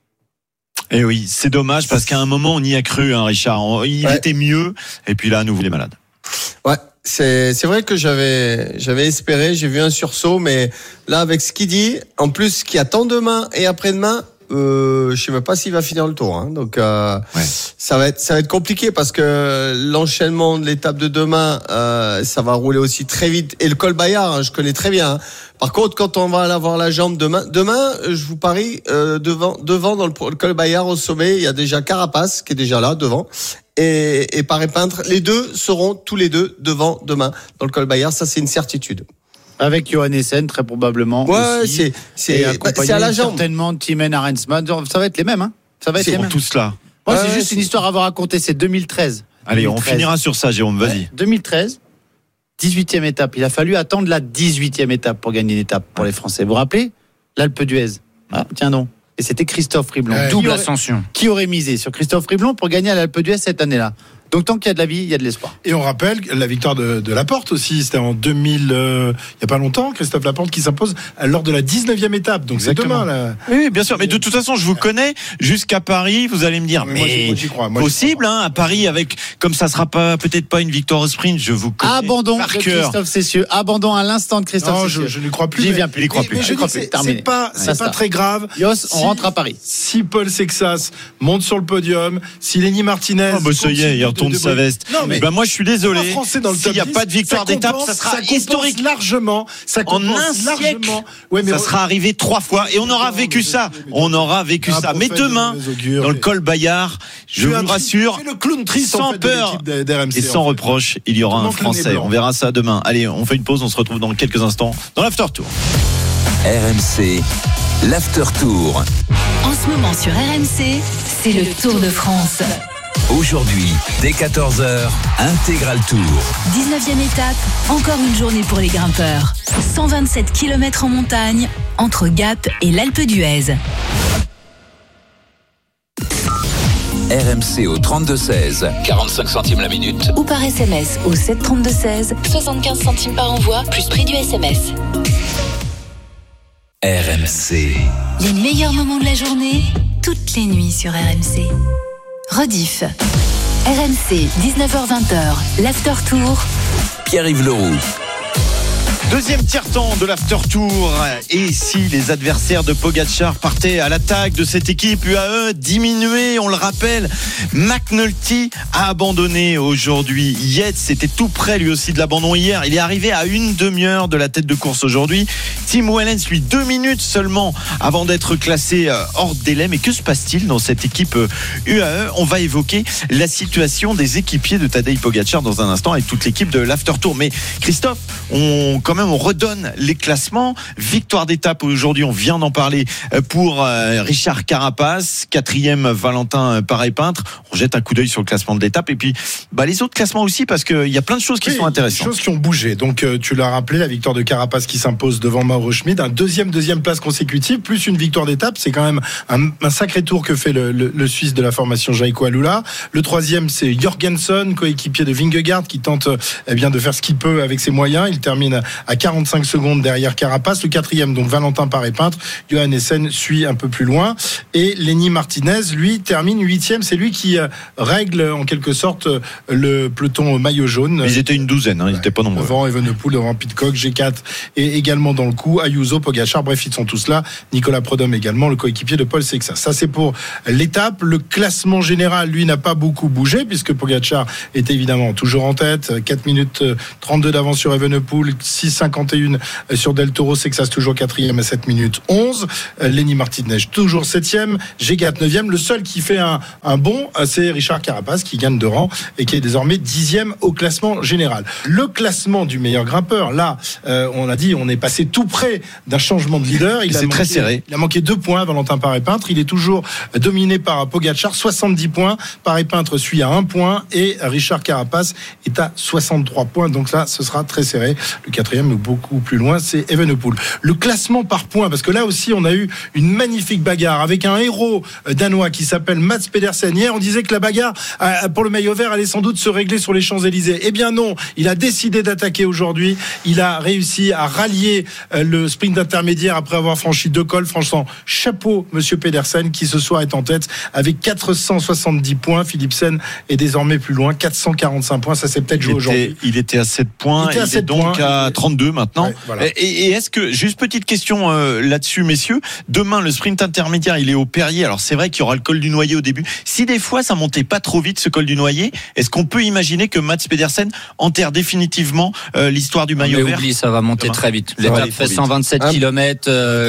Et oui, c'est dommage parce qu'à un moment on y a cru, hein, Richard. Il était mieux et puis là, à nouveau, il est malade. Ouais, c'est vrai que j'avais espéré, j'ai vu un sursaut, mais là avec ce qu'il dit, en plus qu'il y a tant demain et après-demain. Je sais même pas s'il va finir le tour, hein. Donc ça va être compliqué parce que l'enchaînement de l'étape de demain, ça va rouler aussi très vite. Et le col Bayard, hein, je connais très bien. Hein. Par contre, quand on va avoir la jambe demain, je vous parie devant dans le col Bayard au sommet, il y a déjà Carapace qui est déjà là devant. Et Paré-Peintre, les deux seront tous les deux devant demain dans le col Bayard. Ça, c'est une certitude. Avec Johan Essen, très probablement. Ouais, aussi. c'est à la jambe. Certainement, Timen, Arensman. Ça va être les mêmes, hein. Ça va être les mêmes. Tous là. Moi, c'est juste une histoire à vous raconter. C'est 2013. Allez, on finira sur ça, Jérôme. Vas-y. 2013. 18e étape. Il a fallu attendre la 18e étape pour gagner une étape pour les Français. Vous vous rappelez? L'Alpe d'Huez. Ah, tiens donc. Et c'était Christophe Riblon. Double ascension. Qui aurait misé sur Christophe Riblon pour gagner à l'Alpe d'Huez cette année-là? Donc tant qu'il y a de la vie, il y a de l'espoir. Et on rappelle la victoire de Laporte aussi, c'était en 2000, il n'y a pas longtemps, Christophe Laporte qui s'impose lors de la 19e étape. Donc exactement. C'est demain là. Oui, bien sûr. Mais de toute façon, je vous connais jusqu'à Paris. Vous allez me dire, mais moi, j'y crois. Possible, hein, à Paris avec comme ça sera peut-être pas une victoire au sprint. Je vous connais. Abandon de Christophe Cessieux. Abandon à l'instant de Christophe Cessieux. Je n'y crois plus. J'y viens plus. C'est pas très grave. Yos, on rentre à Paris. Si Paul Sexas monte sur le podium, si Lenny Martinez. Ça y est, il retourne sa veste. Moi je suis désolé. S'il n'y a pas de victoire d'étape, ça sera historique largement. Ça en un siècle. Ça sera arrivé 3 fois et on aura vécu ça. Mais demain, dans le col Bayard, je vous rassure, sans peur et sans reproche, il y aura un Français. On verra ça demain. Allez, on fait une pause. On se retrouve dans quelques instants dans l'After Tour. RMC, l'After Tour. En ce moment sur RMC, c'est le Tour de France. Aujourd'hui, dès 14h, Intégral Tour. 19e étape, encore une journée pour les grimpeurs. 127 km en montagne, entre Gap et l'Alpe d'Huez. RMC au 32-16, 45 centimes la minute. Ou par SMS au 732-16, 75 centimes par envoi, plus prix du SMS. RMC. Les meilleurs moments de la journée, toutes les nuits sur RMC. Rediff. RMC, 19h-20h, l'After Tour. Pierre-Yves Leroux. Deuxième tiers-temps de l'After Tour. Et si les adversaires de Pogacar partaient à l'attaque de cette équipe UAE diminuée, on le rappelle, McNulty a abandonné aujourd'hui. Yates était tout près lui aussi de l'abandon hier. Il est arrivé à une demi-heure de la tête de course aujourd'hui. Tim Wellens, lui, 2 minutes seulement avant d'être classé hors délai. Mais que se passe-t-il dans cette équipe UAE? On va évoquer la situation des équipiers de Tadej Pogacar dans un instant avec toute l'équipe de l'After Tour. Mais Christophe, on quand même même, on redonne les classements. Victoire d'étape aujourd'hui, on vient d'en parler pour Richard Carapace, 4e Valentin Paré-Peintre. On jette un coup d'œil sur le classement de l'étape et puis les autres classements aussi, parce qu'il y a plein de choses qui sont intéressantes. Des choses qui ont bougé. Donc tu l'as rappelé, la victoire de Carapace qui s'impose devant Mauro Schmid, un deuxième place consécutive, plus une victoire d'étape. C'est quand même un sacré tour que fait le Suisse de la formation Jaiko Alula. Le 3e, c'est Jorgensen, coéquipier de Vingegaard, qui tente de faire ce qu'il peut avec ses moyens. Il termine à 45 secondes derrière Carapace. Le 4e, donc Valentin Paré-Peintre. Johan Essen suit un peu plus loin. Et Lenny Martinez, lui, termine 8e. C'est lui qui règle en quelque sorte le peloton maillot jaune. Ils étaient une douzaine, ils n'étaient pas nombreux. Devant Evenepoel, devant Pidcock, G4 et également dans le coup Ayuso, Pogačar, bref, ils sont tous là. Nicolas Prudhomme également, le coéquipier de Paul Sexas. Ça, c'est pour l'étape. Le classement général, lui, n'a pas beaucoup bougé puisque Pogačar est évidemment toujours en tête. 4 minutes 32 d'avance sur Evenepoel, 6,51 sur Del Toro. Sexas toujours 4e à 7 minutes 11. Lenny Martinez toujours 7e. G4 9e. Le seul qui fait un bond, c'est Richard Carapace qui gagne de rang et qui est désormais 10e au classement général. Le classement du meilleur grimpeur, là, on a dit, on est passé tout près d'un changement de leader. C'est très serré. Il a manqué 2 points, Valentin Paré-Peintre. Il est toujours dominé par Pogačar, 70 points. Paré-Peintre suit à 1 point et Richard Carapace est à 63 points. Donc là, ce sera très serré. Le 4e, beaucoup plus loin, c'est Evenepoel. Le classement par points, parce que là aussi, on a eu une magnifique bagarre avec un héros danois qui s'appelle Mads Pedersen. Hier, on disait que la bagarre pour le maillot vert allait sans doute se régler sur les Champs-Élysées. Eh bien non, il a décidé d'attaquer aujourd'hui. Il a réussi à rallier le sprint intermédiaire après avoir franchi 2 cols. Franchement, chapeau, monsieur Pedersen, qui ce soir est en tête avec 470 points. Philipsen est désormais plus loin, 445 points. Ça s'est peut-être joué aujourd'hui. Il était à 7 points. Il est donc à 32 maintenant. Ouais, voilà. Et est-ce que, juste petite question là-dessus, messieurs, demain, le sprint intermédiaire, il est au Perrier. Alors, c'est vrai qu'il y aura le col du Noyer au début. Si des fois, ça montait pas trop vite, ce col du Noyer, est-ce qu'on peut imaginer que Mads Pedersen enterre définitivement l'histoire du maillot vert? Oublie, ça va monter très vite. L'étape fait 127 km.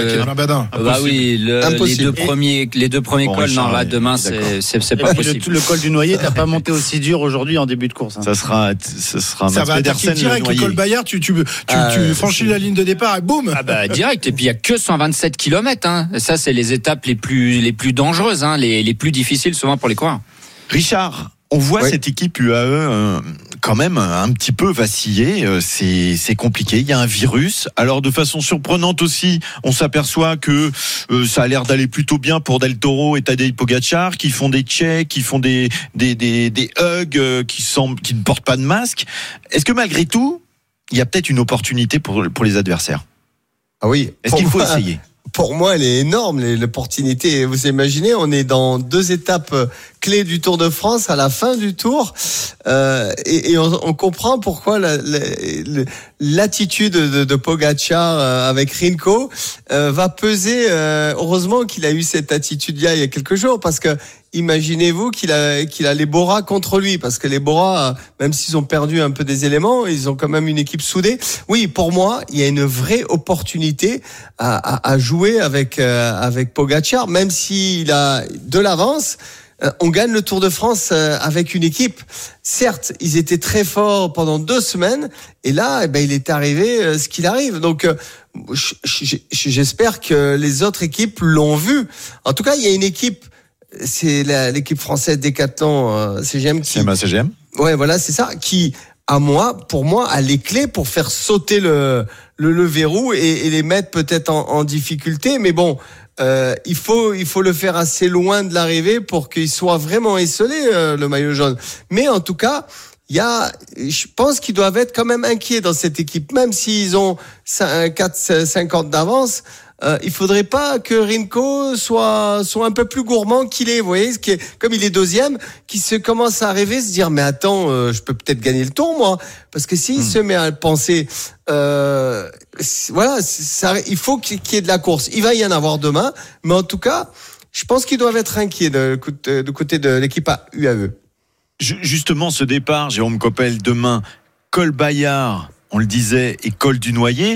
Oui, les deux premiers cols. Non, là, demain, c'est pas possible. Le col du Noyer, t'as pas monté aussi dur aujourd'hui en début de course. Ça sera ça va attaquer direct le col Bayard. Tu franchis la ligne de départ et boum. Direct. Et puis il y a que 127 km. Ça, c'est les étapes les plus dangereuses, les plus difficiles souvent pour les coureurs. Richard, on voit cette équipe UAE quand même un petit peu vaciller. C'est compliqué. Il y a un virus. Alors de façon surprenante aussi, on s'aperçoit que ça a l'air d'aller plutôt bien pour Del Toro et Tadej Pogačar, qui font des checks, qui font des hugs, qui ne portent pas de masque. Est-ce que malgré tout, il y a peut-être une opportunité pour les adversaires? Ah oui. Est-ce qu'il faut essayer? Pour moi, elle est énorme, l'opportunité. Vous imaginez, on est dans 2 étapes clés du Tour de France à la fin du Tour, et on comprend pourquoi l'attitude de Pogačar avec Rinko va peser. Heureusement qu'il a eu cette attitude-là il y a quelques jours, parce que imaginez-vous qu'il a les Bora contre lui, parce que les Bora, même s'ils ont perdu un peu des éléments, ils ont quand même une équipe soudée. Oui, pour moi, il y a une vraie opportunité à jouer avec Pogačar, même s'il a de l'avance. On gagne le Tour de France avec une équipe. Certes, ils étaient très forts pendant 2 semaines, et là, il est arrivé ce qu'il arrive. Donc, j'espère que les autres équipes l'ont vu. En tout cas, il y a une équipe. C'est l'équipe française Decathlon CGM qui. CGM. Ouais, voilà, c'est ça. Qui, pour moi, a les clés pour faire sauter le verrou et les mettre peut-être en difficulté. Mais bon, il faut le faire assez loin de l'arrivée pour qu'il soit vraiment esselé, le maillot jaune. Mais en tout cas, je pense qu'ils doivent être quand même inquiets dans cette équipe, même s'ils ont 4,50 d'avance. Il faudrait pas que Rinko soit un peu plus gourmand qu'il est, vous voyez, comme il est 2e, qui se commence à rêver, se dire, mais attends, je peux peut-être gagner le Tour, moi, parce que s'il se met à le penser, voilà, il faut qu'il y ait de la course. Il va y en avoir demain, mais en tout cas, je pense qu'ils doivent être inquiets du côté de l'équipe UAE. Justement, ce départ, Jérôme Coppel, demain, col Bayard, on le disait, et col du Noyer.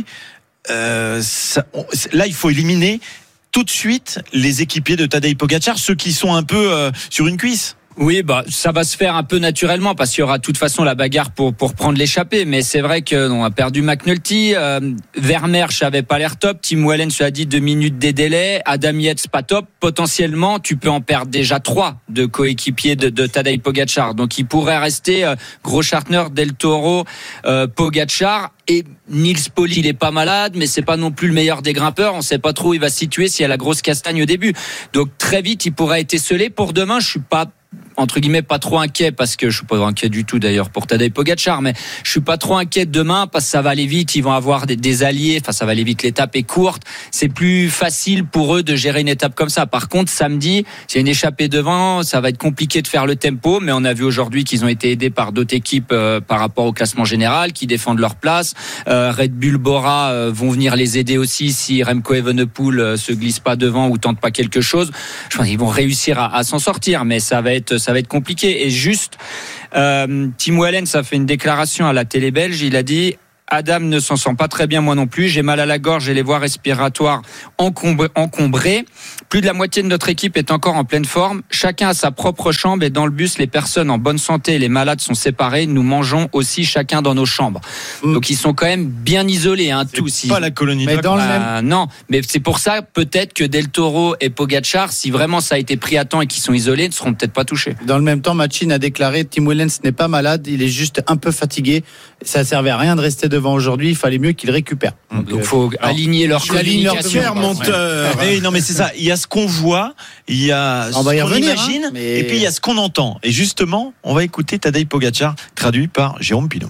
Là, il faut éliminer tout de suite les équipiers de Tadej Pogačar, ceux qui sont un peu sur une cuisse. Oui, ça va se faire un peu naturellement parce qu'il y aura de toute façon la bagarre pour prendre l'échappée. Mais c'est vrai qu'on a perdu McNulty. Vermeersch avait pas l'air top. Tim Wellens a dit 2 minutes des délais. Adam Yates pas top. Potentiellement, tu peux en perdre déjà 3 de coéquipiers de Tadej Pogačar. Donc il pourrait rester Großschartner, Del Toro, Pogačar. Et Nils Poli, il est pas malade, mais c'est pas non plus le meilleur des grimpeurs. On sait pas trop où il va se situer s'il y a la grosse castagne au début. Donc très vite, il pourrait être esselé. Pour demain, je suis pas entre guillemets pas trop inquiet parce que je suis pas inquiet du tout d'ailleurs pour Tadej Pogačar, mais je suis pas trop inquiet demain parce que ça va aller vite, ils vont avoir des alliés, enfin ça va aller vite, l'étape est courte, c'est plus facile pour eux de gérer une étape comme ça. Par contre samedi, s'il y a une échappée devant, ça va être compliqué de faire le tempo, mais on a vu aujourd'hui qu'ils ont été aidés par d'autres équipes par rapport au classement général qui défendent leur place. Red Bull, Bora vont venir les aider aussi si Remco Evenepoel se glisse pas devant ou tente pas quelque chose. Je pense qu'ils vont réussir à s'en sortir, mais ça va être compliqué. Et juste, Tim Wellens a fait une déclaration à la télé belge. Il a dit: Adam ne s'en sent pas très bien, moi non plus. J'ai mal à la gorge et les voies respiratoires encombrées. Plus de la moitié de notre équipe est encore en pleine forme. Chacun a sa propre chambre et dans le bus, les personnes en bonne santé et les malades sont séparés. Nous mangeons aussi chacun dans nos chambres. Donc ils sont quand même bien isolés, tous. C'est pas la colonie de vacances. Non, mais c'est pour ça peut-être que Del Toro et Pogačar, si vraiment ça a été pris à temps et qu'ils sont isolés, ne seront peut-être pas touchés. Dans le même temps, Machin a déclaré: Tim Wellens n'est pas malade, il est juste un peu fatigué. Ça servait à rien de rester devant aujourd'hui, il fallait mieux qu'il récupère. Donc faut aligner leur communication. Menteur. Non mais c'est ça, il y a ce qu'on voit, il y a ce qu'on imagine, et puis il y a ce qu'on entend. Et justement, on va écouter Tadej Pogačar, traduit par Jérôme Pinot.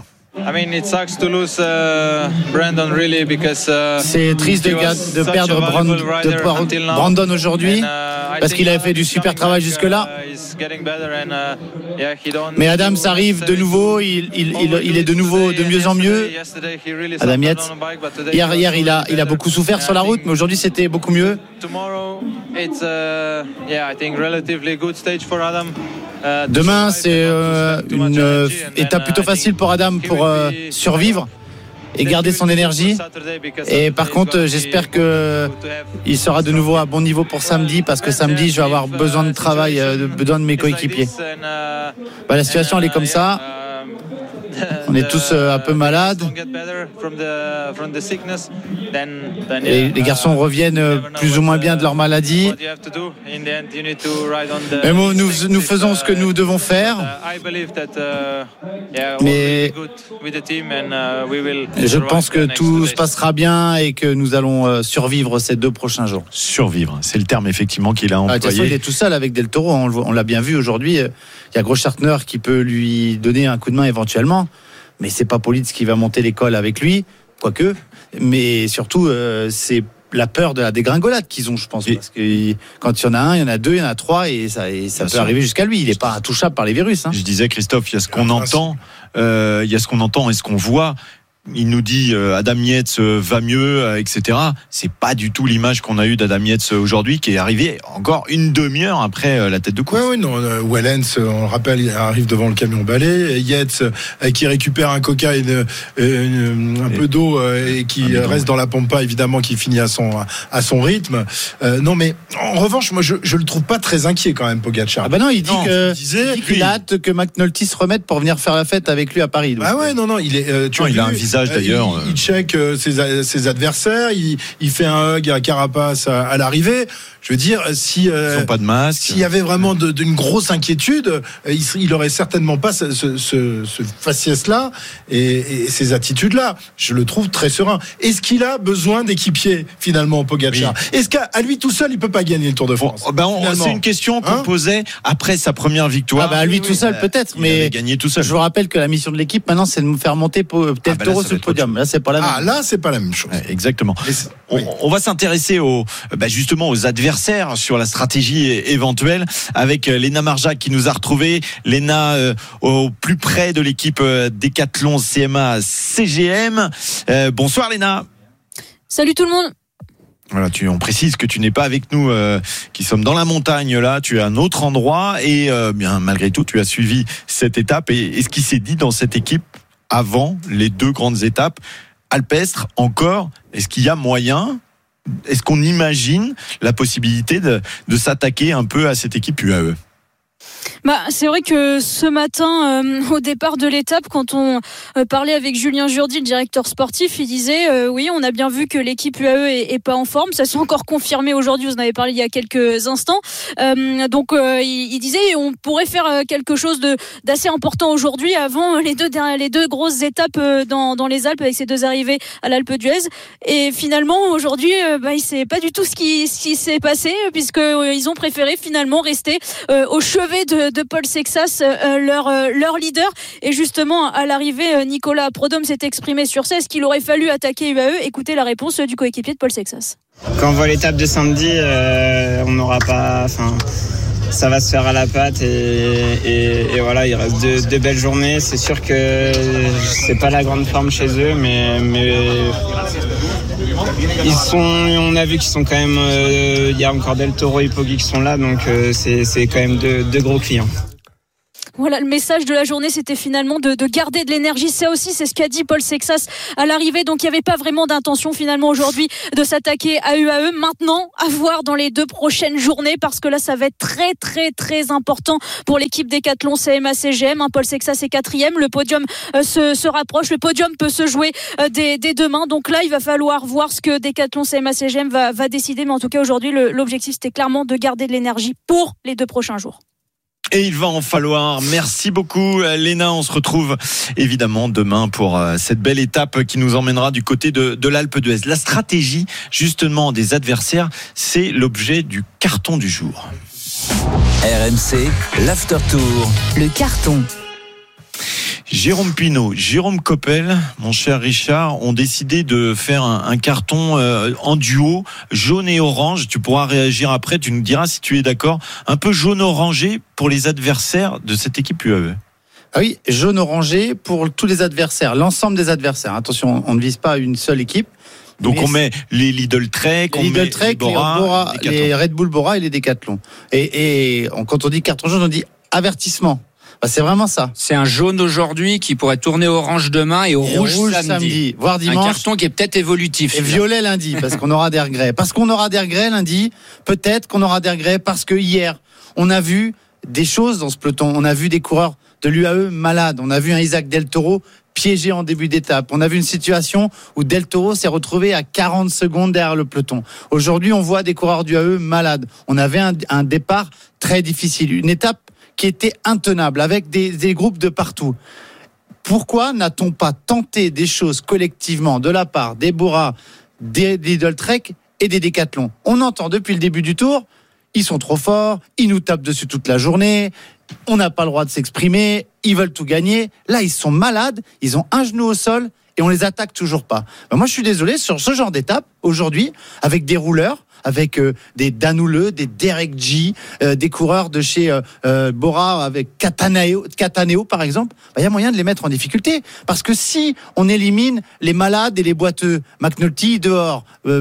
C'est triste de perdre Brandon aujourd'hui parce qu'il avait fait du super travail jusque-là. Mais Adams arrive de nouveau, il est de nouveau de mieux en mieux. Adam Yates. Hier, il a beaucoup souffert sur la route, mais aujourd'hui c'était beaucoup mieux. Demain, c'est une étape plutôt facile pour Adam pour survivre et garder son énergie. Et par contre, j'espère qu'il sera de nouveau à bon niveau pour samedi, parce que samedi, je vais avoir besoin de travail, besoin de mes coéquipiers. La situation, elle est comme ça. On est tous un peu malades. Et les garçons reviennent plus ou moins bien de leur maladie. Mais nous faisons ce que nous devons faire. Mais je pense que tout se passera bien et que nous allons survivre ces 2 prochains jours. Survivre, c'est le terme effectivement qu'il a employé. De toute façon, il est tout seul avec Del Toro. On l'a bien vu aujourd'hui. Il y a Großschartner qui peut lui donner un coup de main éventuellement. Mais c'est pas Politz qui va monter l'école avec lui, quoique. Mais surtout, c'est la peur de la dégringolade qu'ils ont, je pense. Parce que quand il y en a un, il y en a 2, il y en a 3, et ça peut arriver jusqu'à lui. Il n'est pas intouchable par les virus. Je disais, Christophe, il y a ce qu'on entend, il y a ce qu'on entend et ce qu'on voit. Il nous dit Adam Yates va mieux, etc. C'est pas du tout l'image qu'on a eue d'Adam Yates aujourd'hui, qui est arrivé encore une demi-heure après la tête de course. Oui, non. Wellens, on le rappelle, il arrive devant le camion balai. Yates qui récupère un coca, un peu d'eau et qui reste dans la pampa, évidemment, qui finit à son rythme. Non, mais en revanche, moi, je le trouve pas très inquiet quand même, Pogačar. Ah bah non, il dit qu'il a hâte que McNulty se remette pour venir faire la fête avec lui à Paris. Donc. Ah ouais, non, il est. Il a un visage. D'ailleurs, il check ses adversaires, il fait un hug à Carapace à l'arrivée. Je veux dire, ils n'ont pas de masque. S'il y avait vraiment d'une grosse inquiétude, il aurait certainement pas ce faciès-là et ces attitudes-là. Je le trouve très serein. Est-ce qu'il a besoin d'équipiers finalement, Pogačar ? Oui. Est-ce qu'à lui tout seul, il peut pas gagner le Tour de France ? C'est une question qu'on posait après sa première victoire. À lui tout seul peut-être, mais gagné tout seul. Je vous rappelle que la mission de l'équipe maintenant, c'est de nous faire monter Del Toro sur le podium. Là, c'est pas la même. Là, c'est pas la même chose. Exactement. On va s'intéresser justement aux adversaires sur la stratégie éventuelle avec Léna Marjac qui nous a retrouvés. Léna au plus près de l'équipe Décathlon CMA CGM. Bonsoir Léna. Salut tout le monde. Voilà, on précise que tu n'es pas avec nous, qui sommes dans la montagne là. Tu es à un autre endroit et bien malgré tout, tu as suivi cette étape. Et ce qui s'est dit dans cette équipe avant les 2 grandes étapes alpestres encore, est-ce qu'il y a moyen? Est-ce qu'on imagine la possibilité de s'attaquer un peu à cette équipe UAE? C'est vrai que ce matin, au départ de l'étape, quand on parlait avec Julien Jourdi, le directeur sportif, il disait oui, on a bien vu que l'équipe UAE est pas en forme. Ça s'est encore confirmé aujourd'hui. Vous en avez parlé il y a quelques instants. Donc il disait on pourrait faire quelque chose d'assez important aujourd'hui avant les deux grosses étapes dans les Alpes avec ces deux arrivées à l'Alpe d'Huez. Et finalement aujourd'hui, il sait pas du tout ce qui s'est passé puisque ils ont préféré finalement rester au chevet de Paul Sexas, leur leader. Et justement, à l'arrivée, Nicolas Prudhomme s'est exprimé sur ça. Est-ce qu'il aurait fallu attaquer UAE? Écoutez la réponse du coéquipier de Paul Sexas. Quand on voit l'étape de samedi, on n'aura pas... ça va se faire à la patte et voilà, il reste deux belles journées. C'est sûr que c'est pas la grande forme chez eux, mais on a vu qu'ils sont quand même, il y a encore Del Toro et Poggi qui sont là, donc c'est quand même deux gros clients. Voilà, le message de la journée, c'était finalement de garder de l'énergie. Ça aussi, c'est ce qu'a dit Paul Sexas à l'arrivée. Donc, il n'y avait pas vraiment d'intention finalement aujourd'hui de s'attaquer à UAE. Maintenant, à voir dans les 2 prochaines journées, parce que là, ça va être très, très, très important pour l'équipe Décathlon CMA-CGM. Paul Sexas est 4e. Le podium se rapproche. Le podium peut se jouer dès demain. Donc là, il va falloir voir ce que Décathlon CMA-CGM va décider. Mais en tout cas, aujourd'hui, l'objectif, c'était clairement de garder de l'énergie pour les 2 prochains jours. Et il va en falloir. Merci beaucoup, Léna. On se retrouve évidemment demain pour cette belle étape qui nous emmènera du côté de l'Alpe d'Huez. La stratégie, justement, des adversaires, c'est l'objet du carton du jour. RMC, l'After Tour. Le carton. Jérôme Pinault, Jérôme Coppel, mon cher Richard, ont décidé de faire un carton en duo, jaune et orange. Tu pourras réagir après, tu nous diras si tu es d'accord. Un peu jaune-orangé pour les adversaires de cette équipe UAE. Ah oui, jaune-orangé pour tous les adversaires, l'ensemble des adversaires. Attention, on ne vise pas une seule équipe. Donc on met les Lidl Trek, les Red Bull Bora et les Décathlon. Et quand on dit carton jaune, on dit avertissement. C'est vraiment ça. C'est un jaune aujourd'hui qui pourrait tourner orange demain et rouge samedi. Voire dimanche. Un carton qui est peut-être évolutif. Et violet lundi, parce qu'on aura des regrets. Parce qu'on aura des regrets lundi. Peut-être qu'on aura des regrets parce que hier, on a vu des choses dans ce peloton. On a vu des coureurs de l'UAE malades. On a vu un Isaac Del Toro piégé en début d'étape. On a vu une situation où Del Toro s'est retrouvé à 40 secondes derrière le peloton. Aujourd'hui, on voit des coureurs du UAE malades. On avait un départ très difficile. Une étape qui était intenable, avec des groupes de partout. Pourquoi n'a-t-on pas tenté des choses collectivement de la part des Bora, des Lidl Trek et des Décathlon? On entend depuis le début du tour, ils sont trop forts, ils nous tapent dessus toute la journée, on n'a pas le droit de s'exprimer, ils veulent tout gagner. Là, ils sont malades, ils ont un genou au sol et on les attaque toujours pas. Moi, je suis désolé, sur ce genre d'étape, aujourd'hui, avec des rouleurs, avec des Danouleux, des Derek G, des coureurs de chez Bora avec Cataneo par exemple, il y a moyen de les mettre en difficulté. Parce que si on élimine les malades et les boiteux, McNulty dehors,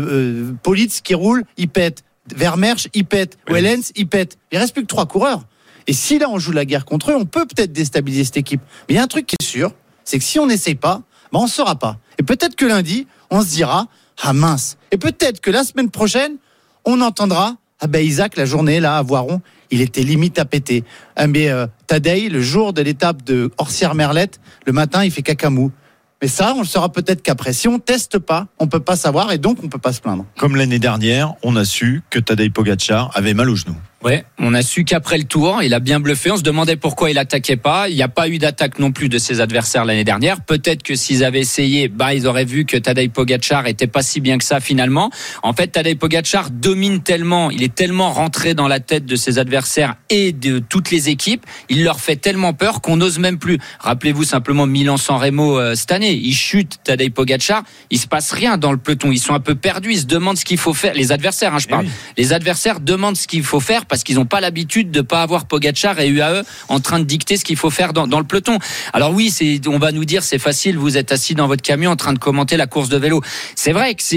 Politz qui roule, il pète, Vermersch, il pète, Wellens, il pète. Il reste plus que 3 coureurs. Et si là on joue la guerre contre eux, on peut peut-être déstabiliser cette équipe. Mais il y a un truc qui est sûr, c'est que si on n'essaye pas, on ne saura pas. Et peut-être que lundi, on se dira, ah mince. Et peut-être que la semaine prochaine, on entendra, Isaac, la journée, là, à Voiron, il était limite à péter. Mais Tadej, le jour de l'étape de Orsières-Merlette, le matin, il fait cacamou. Mais ça, on le saura peut-être qu'après. Si on teste pas, on peut pas savoir et donc on peut pas se plaindre. Comme l'année dernière, on a su que Tadej Pogačar avait mal au genou. Ouais, on a su qu'après le tour, il a bien bluffé. On se demandait pourquoi il attaquait pas. Il n'y a pas eu d'attaque non plus de ses adversaires l'année dernière. Peut-être que s'ils avaient essayé, ils auraient vu que Tadej Pogačar était pas si bien que ça finalement. En fait, Tadej Pogačar domine tellement, il est tellement rentré dans la tête de ses adversaires et de toutes les équipes, il leur fait tellement peur qu'on n'ose même plus. Rappelez-vous simplement Milan-San Remo cette année. Il chute Tadej Pogačar, il se passe rien dans le peloton. Ils sont un peu perdus, ils se demandent ce qu'il faut faire. Les adversaires, je parle. Oui. Les adversaires demandent ce qu'il faut faire parce qu'ils n'ont pas l'habitude de pas avoir Pogačar et UAE en train de dicter ce qu'il faut faire dans le peloton. Alors oui, on va nous dire c'est facile, vous êtes assis dans votre camion en train de commenter la course de vélo. C'est vrai que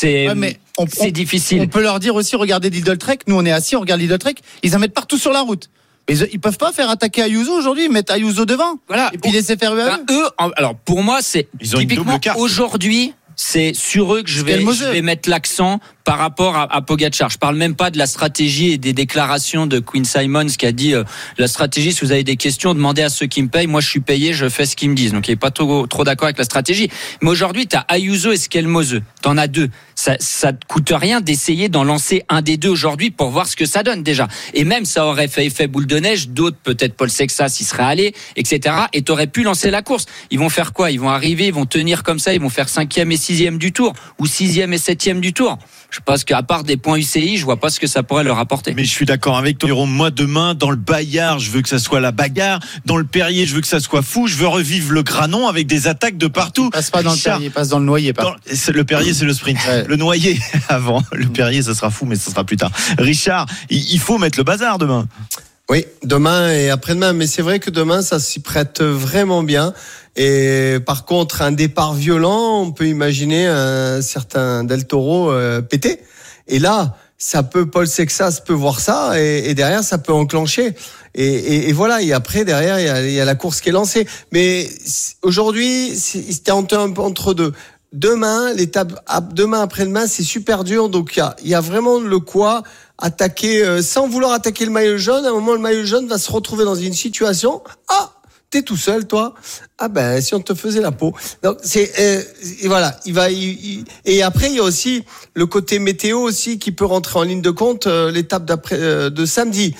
c'est difficile. On peut leur dire aussi, regardez Lidl Trek, nous on est assis, on regarde Lidl Trek, ils en mettent partout sur la route. Mais ils peuvent pas faire attaquer Ayuso aujourd'hui, ils mettent Ayuso devant. Voilà. Et puis laisser faire UAE. Alors pour moi, c'est typiquement aujourd'hui, c'est sur eux que je vais mettre l'accent par rapport à Pogačar. Je parle même pas de la stratégie et des déclarations de Quinn Simmons qui a dit la stratégie, si vous avez des questions, demandez à ceux qui me payent. Moi, je suis payé, je fais ce qu'ils me disent. Donc, il est pas trop d'accord avec la stratégie. Mais aujourd'hui, t'as Ayuso et Skelmose. T'en as deux. Ça te coûte rien d'essayer d'en lancer un des deux aujourd'hui pour voir ce que ça donne déjà. Et même, ça aurait fait effet boule de neige. D'autres, peut-être Paul Sexas, y serait allé, etc. Et t'aurais pu lancer la course. Ils vont faire quoi? Ils vont arriver, ils vont tenir comme ça, ils vont faire 5e et 6e du tour, ou 6e et 7e du tour. Je pense qu'à part des points UCI, je vois pas ce que ça pourrait leur apporter. Mais je suis d'accord avec toi, Jérôme. Moi, demain, dans le Bayard, je veux que ça soit la bagarre. Dans le Perrier, je veux que ça soit fou. Je veux revivre le Granon avec des attaques de partout. Passe pas dans le Perrier, passe dans le Noyer. Le Perrier, c'est le sprint. Ouais. Le Noyer, avant. Le Perrier, ça sera fou, mais ça sera plus tard. Richard, il faut mettre le bazar demain. Oui, demain et après-demain. Mais c'est vrai que demain, ça s'y prête vraiment bien. Et par contre, un départ violent, on peut imaginer un certain Del Toro pété. Et là, Paul Sexas peut voir ça et derrière, ça peut enclencher. Et voilà. Et après, derrière, il y a la course qui est lancée. Mais aujourd'hui, c'était entre deux. Demain, l'étape demain après-demain, c'est super dur. Donc il y a vraiment le quoi attaquer sans vouloir attaquer le maillot jaune. À un moment, le maillot jaune va se retrouver dans une situation. T'es tout seul, toi. Si on te faisait la peau. Donc et voilà, et après il y a aussi le côté météo aussi qui peut rentrer en ligne de compte. L'étape d'après de samedi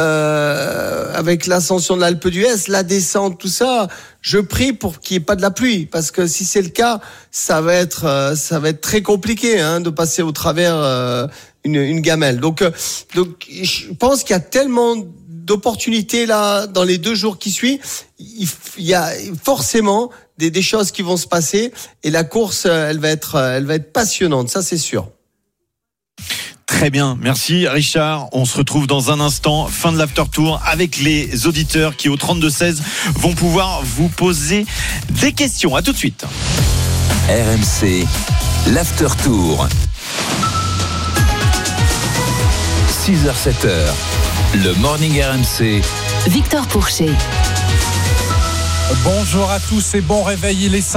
avec l'ascension de l'Alpe d'Huez, la descente, tout ça. Je prie pour qu'il n'y ait pas de la pluie, parce que si c'est le cas, ça va être très compliqué de passer au travers une gamelle. Donc je pense qu'il y a tellement d'opportunités là dans les 2 jours qui suivent. Il y a forcément des choses qui vont se passer et la course elle va être passionnante, ça c'est sûr. Très bien, merci Richard. On se retrouve dans un instant, fin de l'after tour, avec les auditeurs qui au 32-16 vont pouvoir vous poser des questions. À tout de suite. RMC, l'after tour. 6h-7h, le morning RMC. Victor Pourchet. Bonjour à tous et bon réveil, il est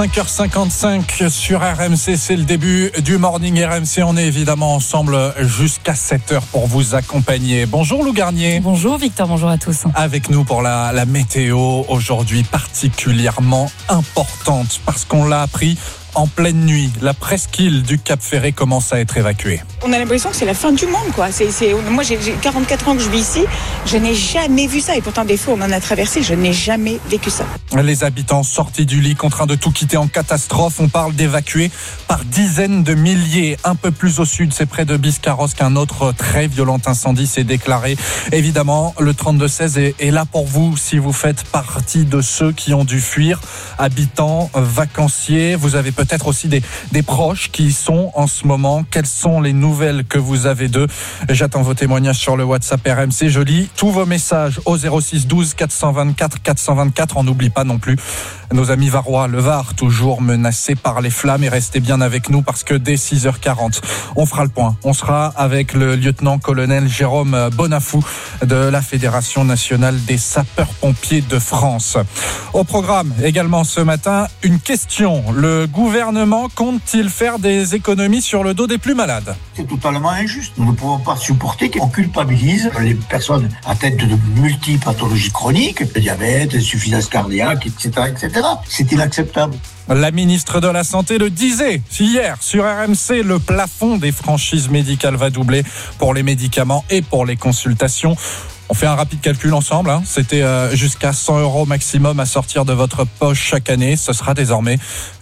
5h55 sur RMC, c'est le début du Morning RMC, on est évidemment ensemble jusqu'à 7h pour vous accompagner. Bonjour Lou Garnier. Bonjour Victor, bonjour à tous. Avec nous pour la météo aujourd'hui particulièrement importante parce qu'on l'a appris en pleine nuit, la presqu'île du Cap Ferré commence à être évacuée. On a l'impression que c'est la fin du monde, quoi. Moi, j'ai 44 ans que je vis ici, je n'ai jamais vu ça. Et pourtant, des fois, on en a traversé, je n'ai jamais vécu ça. Les habitants sortis du lit, contraints de tout quitter en catastrophe. On parle d'évacuer par dizaines de milliers. Un peu plus au sud, c'est près de Biscarrosse qu'un autre très violent incendie s'est déclaré. Évidemment, le 32-16 est là pour vous si vous faites partie de ceux qui ont dû fuir. Habitants, vacanciers, vous avez peut-être aussi des proches qui y sont en ce moment. Quelles sont les nouvelles que vous avez d'eux? J'attends vos témoignages sur le WhatsApp RMC. Je lis tous vos messages au 06 12 424 424. On n'oublie pas non plus nos amis varois, le Var, toujours menacés par les flammes. Et restez bien avec nous parce que dès 6h40, on fera le point. On sera avec le lieutenant-colonel Jérôme Bonafou de la Fédération nationale des sapeurs-pompiers de France. Au programme également ce matin, une question. Le gouvernement compte-t-il faire des économies sur le dos des plus malades? C'est totalement injuste. Nous ne pouvons pas supporter qu'on culpabilise les personnes atteintes de multipathologies chroniques, le diabète, l'insuffisance cardiaque, etc., etc. C'est inacceptable. La ministre de la Santé le disait hier sur RMC, le plafond des franchises médicales va doubler pour les médicaments et pour les consultations. On fait un rapide calcul ensemble. C'était jusqu'à 100 € maximum à sortir de votre poche chaque année. Ce sera désormais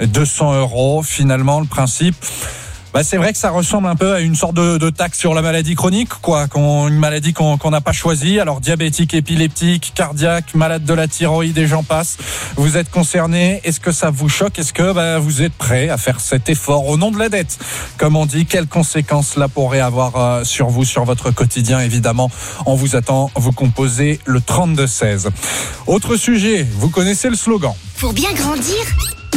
200 €. Finalement, le principe, c'est vrai que ça ressemble un peu à une sorte de taxe sur la maladie chronique, une maladie qu'on n'a pas choisie. Alors diabétique, épileptique, cardiaque, malade de la thyroïde et j'en passe. Vous êtes concerné. Est-ce que ça vous choque? Est-ce que vous êtes prêt à faire cet effort au nom de la dette? Comme on dit, quelles conséquences cela pourrait avoir sur vous, sur votre quotidien? Évidemment, on vous attend. Vous composez le 32-16. Autre sujet, vous connaissez le slogan. Pour bien grandir,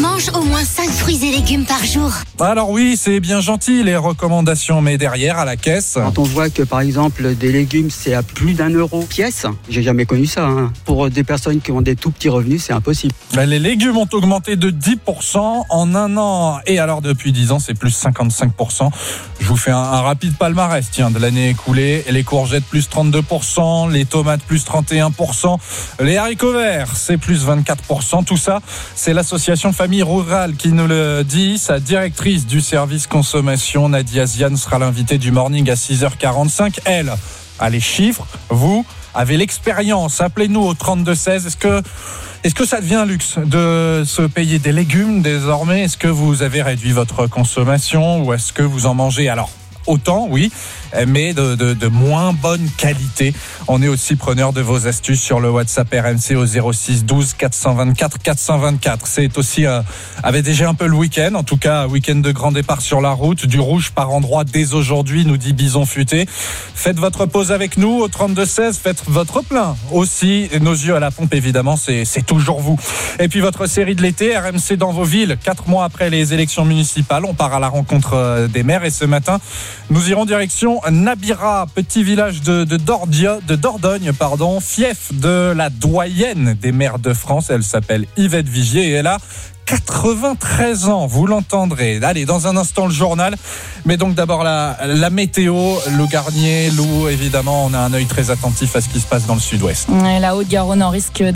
Mange au moins 5 fruits et légumes par jour. Alors oui, c'est bien gentil les recommandations, mais derrière à la caisse... Quand on voit que par exemple des légumes c'est à plus d'€1 pièce, j'ai jamais connu ça. Pour des personnes qui ont des tout petits revenus, c'est impossible. Les légumes ont augmenté de 10% en un an. Et alors depuis 10 ans, c'est plus 55%. Je vous fais un rapide palmarès de l'année écoulée. Les courgettes plus 32%, les tomates plus 31%, les haricots verts c'est plus 24%. Tout ça, c'est l'association Famille Rurale qui nous le dit. Sa directrice du service consommation, Nadia Ziane, sera l'invitée du morning à 6h45. Elle a les chiffres, vous avez l'expérience. Appelez-nous au 3216. Est-ce que ça devient un luxe de se payer des légumes désormais? Est-ce que vous avez réduit votre consommation ou est-ce que vous en mangez autant, oui, mais de moins bonne qualité? On est aussi preneur de vos astuces sur le WhatsApp RMC au 06 12 424 424. C'est aussi avait déjà un peu le week-end, en tout cas week-end de grand départ sur la route, du rouge par endroit dès aujourd'hui, nous dit Bison Futé. Faites votre pause avec nous au 32-16, faites votre plein aussi. Nos yeux à la pompe, évidemment, c'est toujours vous. Et puis votre série de l'été, RMC dans vos villes, 4 mois après les élections municipales, on part à la rencontre des maires et ce matin, nous irons direction Nabira, petit village de Dordogne, fief de la doyenne des maires de France. Elle s'appelle Yvette Vigier et elle a 93 ans, vous l'entendrez. Allez, dans un instant le journal, mais donc d'abord la météo, Lou Garnier. Lou, évidemment, on a un œil très attentif à ce qui se passe dans le sud-ouest. La Haute-Garonne en risque